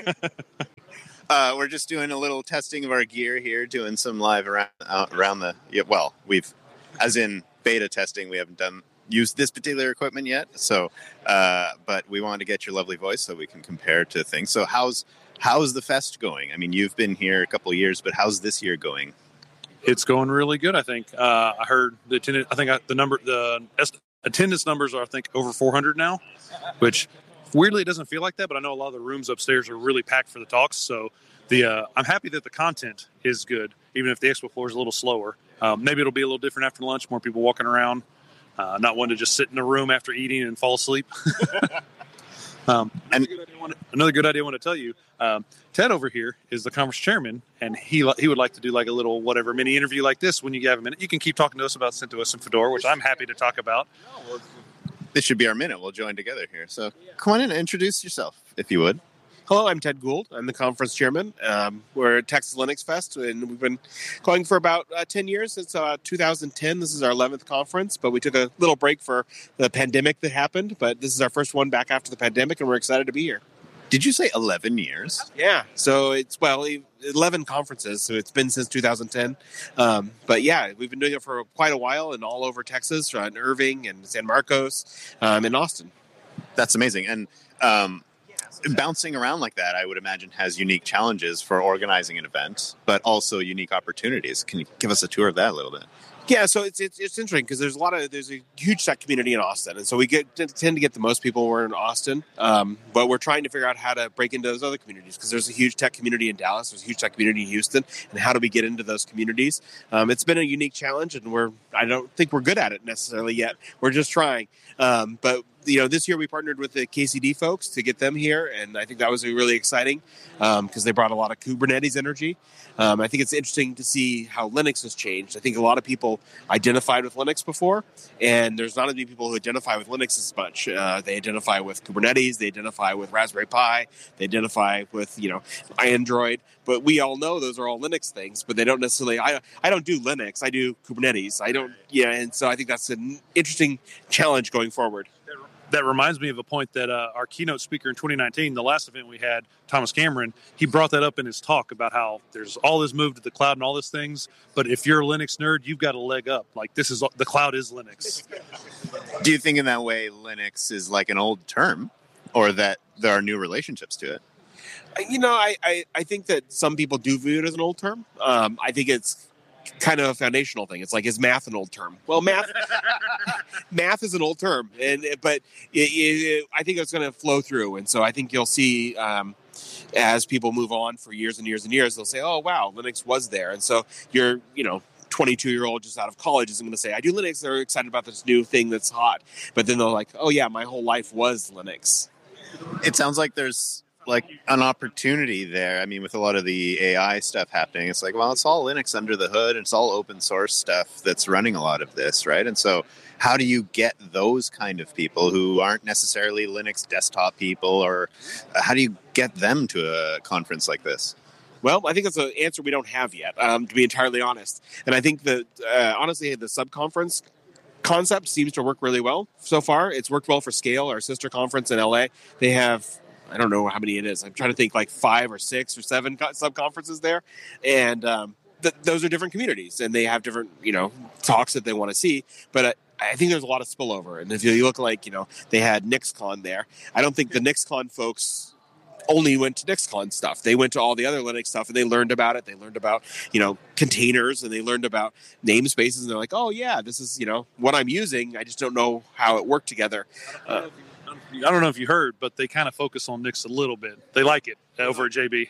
uh, we're just doing a little testing of our gear here, doing some live around uh, around the. Yeah, well, we've, as in beta testing, we haven't done. Used this particular equipment yet, so uh, but we wanted to get your lovely voice so we can compare to things. So how's how's the fest going? I mean, you've been here a couple of years, but how's this year going? It's going really good, I think. Uh, I heard the attendance. I think I, the number, the attendance numbers are, I think, over four hundred now, which weirdly it doesn't feel like that. But I know a lot of the rooms upstairs are really packed for the talks. So the uh, I'm happy that the content is good, even if the expo floor is a little slower. Um, maybe it'll be a little different after lunch. More people walking around. Uh, not one to just sit in a room after eating and fall asleep. um, and another good, idea, another good idea I want to tell you, um, Ted over here is the conference chairman, and he he would like to do like a little whatever mini interview like this when you have a minute. You can keep talking to us about CentOS and Fedora, which I'm happy to talk about. This should be our minute. We'll join together here. So come on in and introduce yourself, if you would. Hello, I'm Ted Gould. I'm the conference chairman. Um, we're at Texas Linux Fest, and we've been going for about uh, ten years, since uh, two thousand ten. This is our eleventh conference, but we took a little break for the pandemic that happened. But this is our first one back after the pandemic, and we're excited to be here. Did you say eleven years? Yeah. So it's, well, eleven conferences. So it's been since two thousand ten. Um, but yeah, we've been doing it for quite a while and all over Texas, uh, in Irving and San Marcos, um, and Austin. That's amazing. And um, bouncing around like that, I would imagine, has unique challenges for organizing an event, but also unique opportunities. Can you give us a tour of that a little bit? Yeah, so it's it's, it's interesting because there's a lot of there's a huge tech community in Austin, and so we get tend to get the most people who are in Austin, um, but we're trying to figure out how to break into those other communities because there's a huge tech community in Dallas, there's a huge tech community in Houston, and how do we get into those communities? Um, it's been a unique challenge, and we're I don't think we're good at it necessarily yet. We're just trying, um, but. You know, this year we partnered with the K C D folks to get them here, and I think that was really exciting because um, they brought a lot of Kubernetes energy. Um, I think it's interesting to see how Linux has changed. I think a lot of people identified with Linux before, and there's not as many people who identify with Linux as much. Uh, they identify with Kubernetes, they identify with Raspberry Pi, they identify with, you know, Android. But we all know those are all Linux things, but they don't necessarily. I I don't do Linux. I do Kubernetes. I don't. Yeah, and so I think that's an interesting challenge going forward. That reminds me of a point that uh, our keynote speaker in twenty nineteen, the last event we had, Thomas Cameron, he brought that up in his talk about how there's all this move to the cloud and all these things, but if you're a Linux nerd, you've got a leg up. Like, this is the cloud is Linux. Do you think in that way Linux is like an old term, or that there are new relationships to it? You know, I, I, I think that some people do view it as an old term. Um, I think it's kind of a foundational thing. It's like, is math an old term? Well, math math is an old term, and but it, it, I think it's going to flow through. And so I think you'll see um, as people move on for years and years and years, they'll say, "Oh, wow, Linux was there." And so you're, you know, twenty-two-year-old just out of college isn't going to say, "I do Linux." They're excited about this new thing that's hot, but then they're like, "Oh yeah, my whole life was Linux." It sounds like there's like an opportunity there. I mean, with a lot of the A I stuff happening, it's like, well, it's all Linux under the hood, and it's all open source stuff that's running a lot of this, right? And so how do you get those kind of people who aren't necessarily Linux desktop people, or how do you get them to a conference like this? Well, I think that's an answer we don't have yet, um, to be entirely honest. And I think that, uh, honestly, the sub-conference concept seems to work really well so far. It's worked well for Scale, our sister conference in L A. They have, I don't know how many it is. I'm trying to think, like five or six or seven co- sub-conferences there. And um, th- those are different communities, and they have different, you know, talks that they want to see. But uh, I think there's a lot of spillover. And if you look like, you know, they had NixCon there. I don't think the NixCon folks only went to NixCon stuff. They went to all the other Linux stuff, and they learned about it. They learned about, you know, containers, and they learned about namespaces, and they're like, oh, yeah, this is, you know, what I'm using. I just don't know how it worked together. Uh, I don't know if you heard, but they kind of focus on Nix a little bit. They like it. over at J B.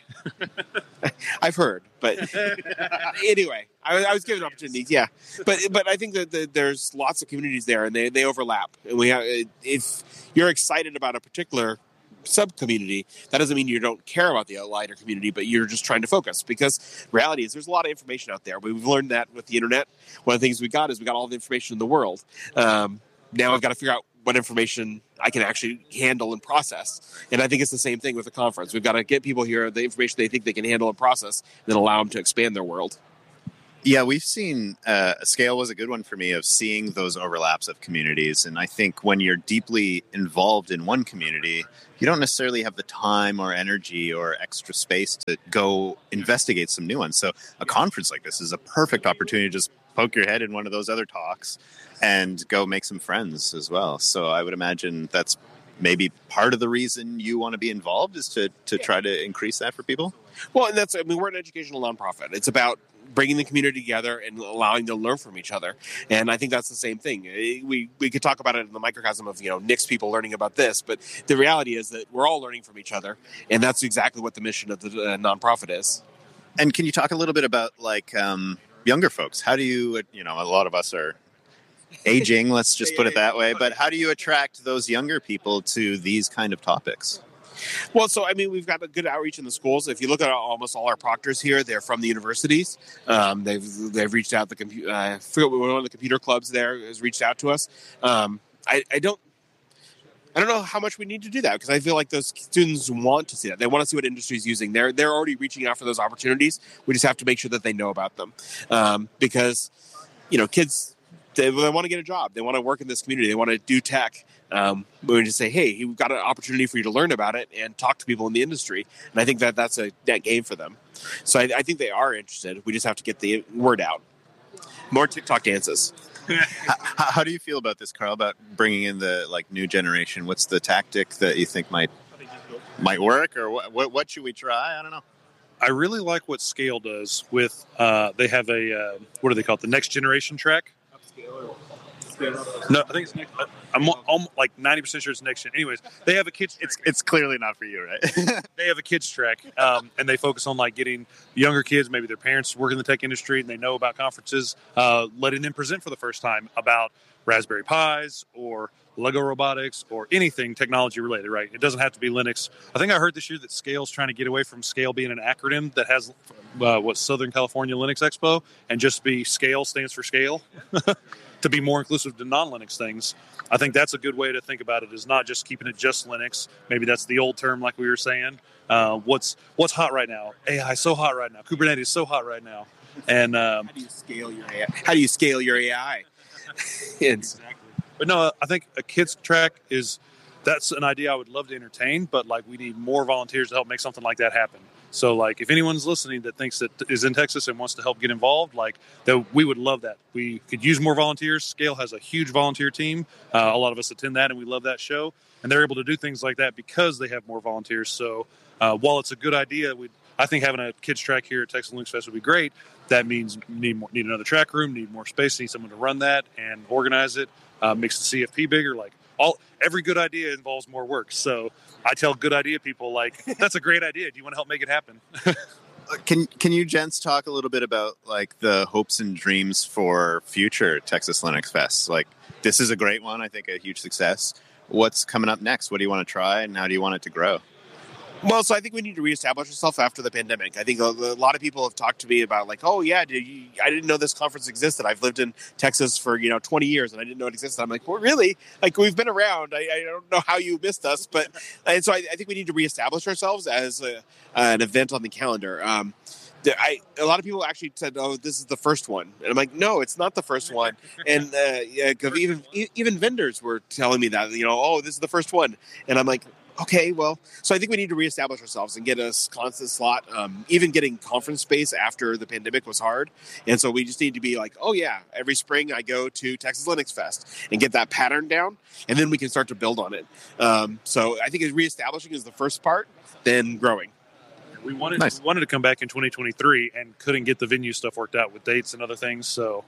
I've heard, but anyway, I, I was given opportunities. Yeah, but but I think that the, there's lots of communities there, and they, they overlap. And we have, if you're excited about a particular sub community, that doesn't mean you don't care about the lighter community, but you're just trying to focus. Because reality is, there's a lot of information out there. We've learned that with the internet. One of the things we got is we got all the information in the world. Um, now I've got to figure out what information I can actually handle and process. And I think it's the same thing with the conference. We've got to get people here the information they think they can handle and process, and then allow them to expand their world. Yeah, we've seen uh, Scale was a good one for me of seeing those overlaps of communities. And I think when you're deeply involved in one community, you don't necessarily have the time or energy or extra space to go investigate some new ones. So a conference like this is a perfect opportunity to just poke your head in one of those other talks and go make some friends as well. So I would imagine that's maybe part of the reason you want to be involved is to, to try to increase that for people. Well, and that's, I mean, we're an educational nonprofit. It's about bringing the community together and allowing them to learn from each other. And I think that's the same thing. We we could talk about it in the microcosm of, you know, Nick's people learning about this, but the reality is that we're all learning from each other. And that's exactly what the mission of the uh, nonprofit is. And can you talk a little bit about, like, um, younger folks? How do you, you know, a lot of us are aging, let's just put it that way, but how do you attract those younger people to these kind of topics? Well, so, I mean, we've got a good outreach in the schools. If you look at almost all our proctors here, they're from the universities. Um, they've they've reached out. The compu- uh, I forget one of the computer clubs there has reached out to us. Um, I, I don't I don't know how much we need to do that, because I feel like those students want to see that. They want to see what industry is using. They're, they're already reaching out for those opportunities. We just have to make sure that they know about them. Um, because, you know, kids, they, they want to get a job. They want to work in this community. They want to do tech. Um, we just say, hey, we've got an opportunity for you to learn about it and talk to people in the industry. And I think that that's a net gain for them. So I, I think they are interested. We just have to get the word out. More TikTok dances. how, how do you feel about this, Carl, about bringing in the like new generation? What's the tactic that you think might might work, or what, what, what should we try? I don't know. I really like what Scale does with, uh, they have a, uh, what do they call it? The next generation track. No, I think it's next. I'm, I'm like ninety percent sure it's next gen. Anyways, they have a kids. It's it's clearly not for you, right? They have a kids track, um, and they focus on like getting younger kids, maybe their parents work in the tech industry and they know about conferences, uh, letting them present for the first time about Raspberry Pis or Lego robotics or anything technology related, right? It doesn't have to be Linux. I think I heard this year that Scale's trying to get away from Scale being an acronym that has uh, what Southern California Linux Expo and just be Scale stands for scale. To be more inclusive to non-Linux things. I think that's a good way to think about it, is not just keeping it just Linux. Maybe that's the old term, like we were saying. Uh, what's what's hot right now? A I is so hot right now. Kubernetes is so hot right now. And um, how do you scale your A I? How do you scale your A I? Exactly. But no, I think a kids track is, that's an idea I would love to entertain, but like we need more volunteers to help make something like that happen. So, like, if anyone's listening that thinks that is in Texas and wants to help get involved, like, that we would love that. We could use more volunteers. Scale has a huge volunteer team. Uh, a lot of us attend that, and we love that show. And they're able to do things like that because they have more volunteers. So, uh, while it's a good idea, we I think having a kids track here at Texas Linux Fest would be great. That means need more, need another track room, need more space, need someone to run that and organize it. Uh, makes the C F P bigger. Like, all every good idea involves more work. So I tell good idea people, like, that's a great idea. Do you want to help make it happen? Can can you gents talk a little bit about like the hopes and dreams for future Texas Linux Fest? Like, this is a great one. I think a huge success. What's coming up next? What do you want to try, and how do you want it to grow? Well, so I think we need to reestablish ourselves after the pandemic. I think a, a lot of people have talked to me about, like, oh yeah, did you, I didn't know this conference existed. I've lived in Texas for, you know, twenty years and I didn't know it existed. I'm like, well, really? Like, we've been around. I, I don't know how you missed us, but and so I, I think we need to reestablish ourselves as a, an event on the calendar. Um, I, a lot of people actually said, "Oh, this is the first one," and I'm like, "No, it's not the first one." And uh, yeah, even even vendors were telling me that, you know, "Oh, this is the first one," and I'm like, okay, well, so I think we need to reestablish ourselves and get a constant slot. Um, even getting conference space after the pandemic was hard. And so we just need to be like, oh yeah, every spring I go to Texas Linux Fest and get that pattern down. And then we can start to build on it. Um, so I think reestablishing is the first part, then growing. We wanted, Nice. we wanted to come back in twenty twenty-three and couldn't get the venue stuff worked out with dates and other things. So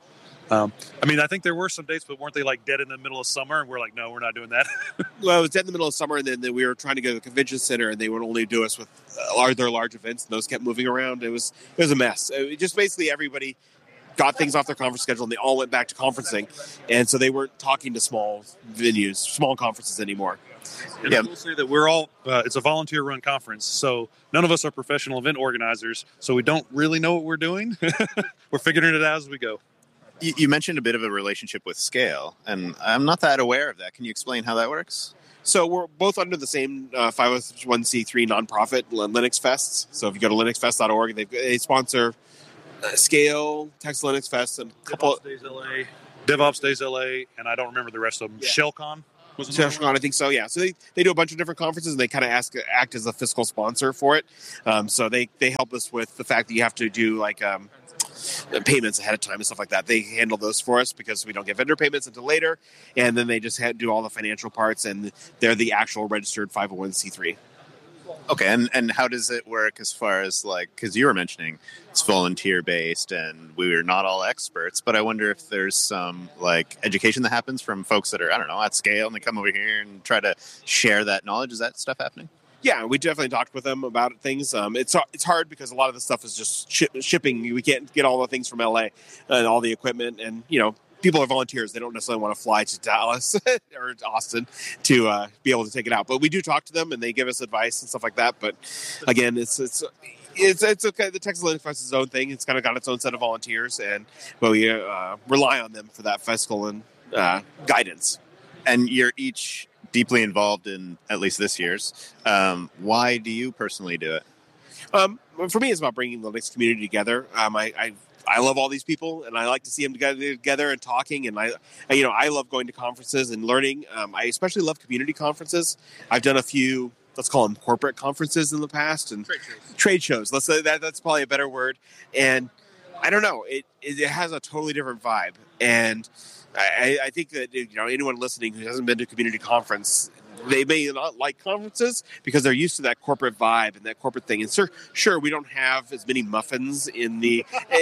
Um, I mean, I think there were some dates, but weren't they like dead in the middle of summer? And we're like, no, we're not doing that. Well, it was dead in the middle of summer, and then, then we were trying to go to the convention center, and they would only do us with uh, their large events, and those kept moving around. It was it was a mess. It just basically everybody got things off their conference schedule, and they all went back to conferencing, and so they weren't talking to small venues, small conferences anymore. And I will say that we're all, uh, it's a volunteer-run conference, so none of us are professional event organizers, so we don't really know what we're doing. We're figuring it out as we go. You, you mentioned a bit of a relationship with Scale, and I'm not that aware of that. Can you explain how that works? So we're both under the same uh, five oh one c three nonprofit, Linux Fests. So if you go to linux fest dot org, they, they sponsor uh, Scale, Texas Linux Fest, and a couple... DevOps Days L A, DevOps Days L A, and I don't remember the rest of them. Yeah. ShellCon? Was it ShellCon, I think so, yeah. So they, they do a bunch of different conferences, and they kind of ask act as a fiscal sponsor for it. Um, so they, they help us with the fact that you have to do, like... Um, payments ahead of time and stuff like that. They handle those for us because we don't get vendor payments until later, and then they just do all the financial parts, and they're the actual registered five oh one c three. Okay, and, and how does it work as far as, like, because you were mentioning it's volunteer-based and we're not all experts, but I wonder if there's some, like, education that happens from folks that are, I don't know, at Scale, and they come over here and try to share that knowledge. Is that stuff happening? Yeah, we definitely talked with them about things. Um, it's it's hard because a lot of the stuff is just ship, shipping. We can't get all the things from L A and all the equipment. And, you know, people are volunteers. They don't necessarily want to fly to Dallas or Austin to uh, be able to take it out. But we do talk to them, and they give us advice and stuff like that. But, again, it's it's it's, it's okay. The Texas Linux Fest is its own thing. It's kind of got its own set of volunteers, and but we uh, rely on them for that fiscal and uh, guidance. And you're each deeply involved in at least this year's. Um, why do you personally do it? Um, for me, it's about bringing the Linux community together. Um, I, I I love all these people, and I like to see them together, together and talking. And I, I, you know, I love going to conferences and learning. Um, I especially love community conferences. I've done a few, let's call them corporate conferences in the past, and trade shows. Trade shows. Let's say that that's probably a better word. And I don't know, it it has a totally different vibe, and I, I think that, you know, anyone listening who hasn't been to a community conference, they may not like conferences because they're used to that corporate vibe and that corporate thing. And sure, sure, we don't have as many muffins in the,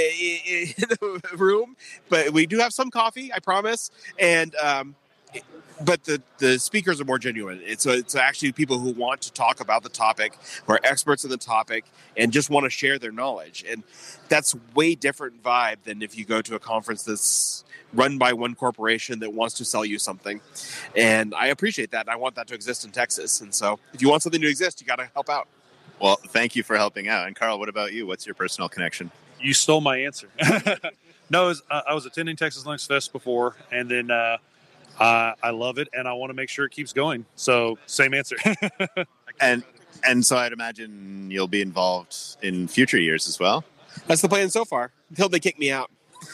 in the room, but we do have some coffee, I promise. And um, but the, the speakers are more genuine. It's, it's actually people who want to talk about the topic, who are experts in the topic, and just want to share their knowledge. And that's way different vibe than if you go to a conference that's run by one corporation that wants to sell you something. And I appreciate that. And I want that to exist in Texas. And so if you want something to exist, you got to help out. Well, thank you for helping out. And Carl, what about you? What's your personal connection? You stole my answer. No, it was, uh, I was attending Texas Linux Fest before, and then uh, uh, I love it, and I want to make sure it keeps going. So same answer. and and so I'd imagine you'll be involved in future years as well. That's the plan so far, until they kick me out.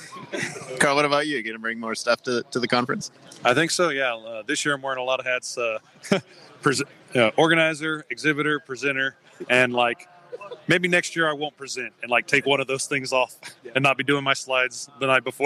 Carl, what about you? You going to bring more stuff to, to the conference? I think so, yeah. Uh, this year I'm wearing a lot of hats. Uh, pres- uh, organizer, exhibitor, presenter, and like maybe next year I won't present and like take one of those things off and not be doing my slides the night before.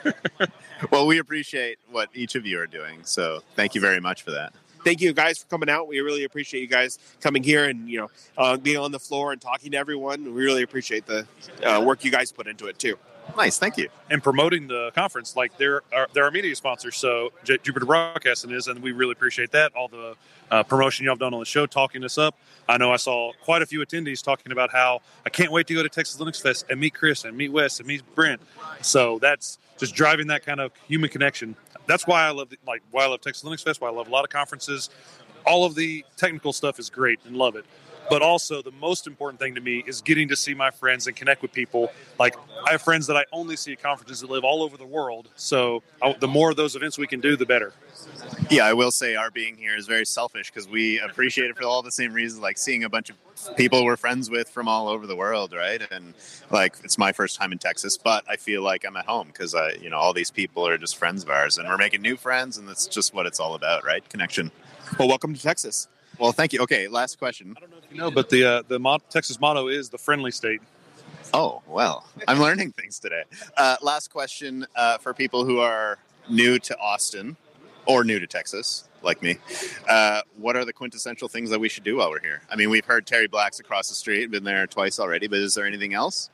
Well, we appreciate what each of you are doing, so thank you very much for that. Thank you guys for coming out. We really appreciate you guys coming here and, you know, uh, being on the floor and talking to everyone. We really appreciate the uh, work you guys put into it too. Nice, thank you. And promoting the conference, like they're our, they're our media sponsors, so J- Jupiter Broadcasting is, and we really appreciate that. All the uh, promotion y'all have done on the show, talking us up. I know I saw quite a few attendees talking about how I can't wait to go to Texas Linux Fest and meet Chris and meet Wes and meet Brent. So that's just driving that kind of human connection. That's why I love the, like why I love Texas Linux Fest. Why I love a lot of conferences. All of the technical stuff is great and love it. But also the most important thing to me is getting to see my friends and connect with people. Like I have friends that I only see at conferences that live all over the world. So I, the more of those events we can do, the better. Yeah, I will say our being here is very selfish because we appreciate it for all the same reasons, like seeing a bunch of people we're friends with from all over the world, right? And like it's my first time in Texas, but I feel like I'm at home because I, you know, all these people are just friends of ours, and we're making new friends, and that's just what it's all about, right? Connection. Well, welcome to Texas. Well, thank you. Okay, last question. I don't know if you know, but the uh, the mo- Texas motto is the friendly state. Oh, well, I'm learning things today. Uh, last question uh, for people who are new to Austin or new to Texas, like me. Uh, what are the quintessential things that we should do while we're here? I mean, we've heard Terry Black's across the street, been there twice already, but is there anything else?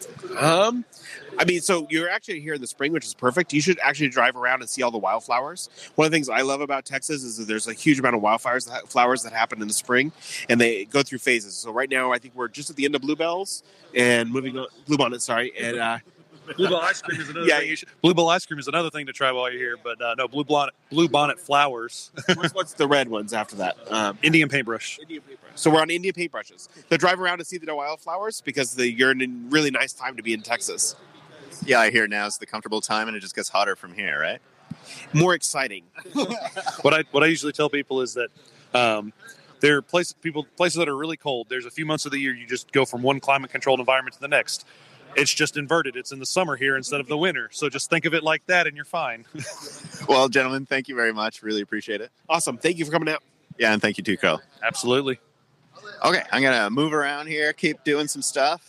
Um, I mean, so you're actually here in the spring, which is perfect. You should actually drive around and see all the wildflowers. One of the things I love about Texas is that there's a huge amount of wildflowers that, flowers that happen in the spring, and they go through phases. So right now, I think we're just at the end of bluebells and moving on, bluebonnet, sorry, and uh, Bluebell ice cream is another Yeah, thing. You should, Bluebell ice cream is another thing to try while you're here. But uh, no, blue bonnet, blue bonnet flowers. what's, what's the red ones after that? Um, Indian paintbrush. Indian paintbrush. So we're on Indian paintbrushes. So drive around and see the wildflowers because the, you're in a really nice time to be in Texas. Yeah, I hear now is the comfortable time, and it just gets hotter from here, right? More exciting. what I what I usually tell people is that um, there are places people places that are really cold. There's a few months of the year you just go from one climate controlled environment to the next. It's just inverted. It's in the summer here instead of the winter. So just think of it like that, and you're fine. Well, gentlemen, thank you very much. Really appreciate it. Awesome. Thank you for coming out. Yeah, and thank you too, Carl. Absolutely. Okay, I'm going to move around here, keep doing some stuff.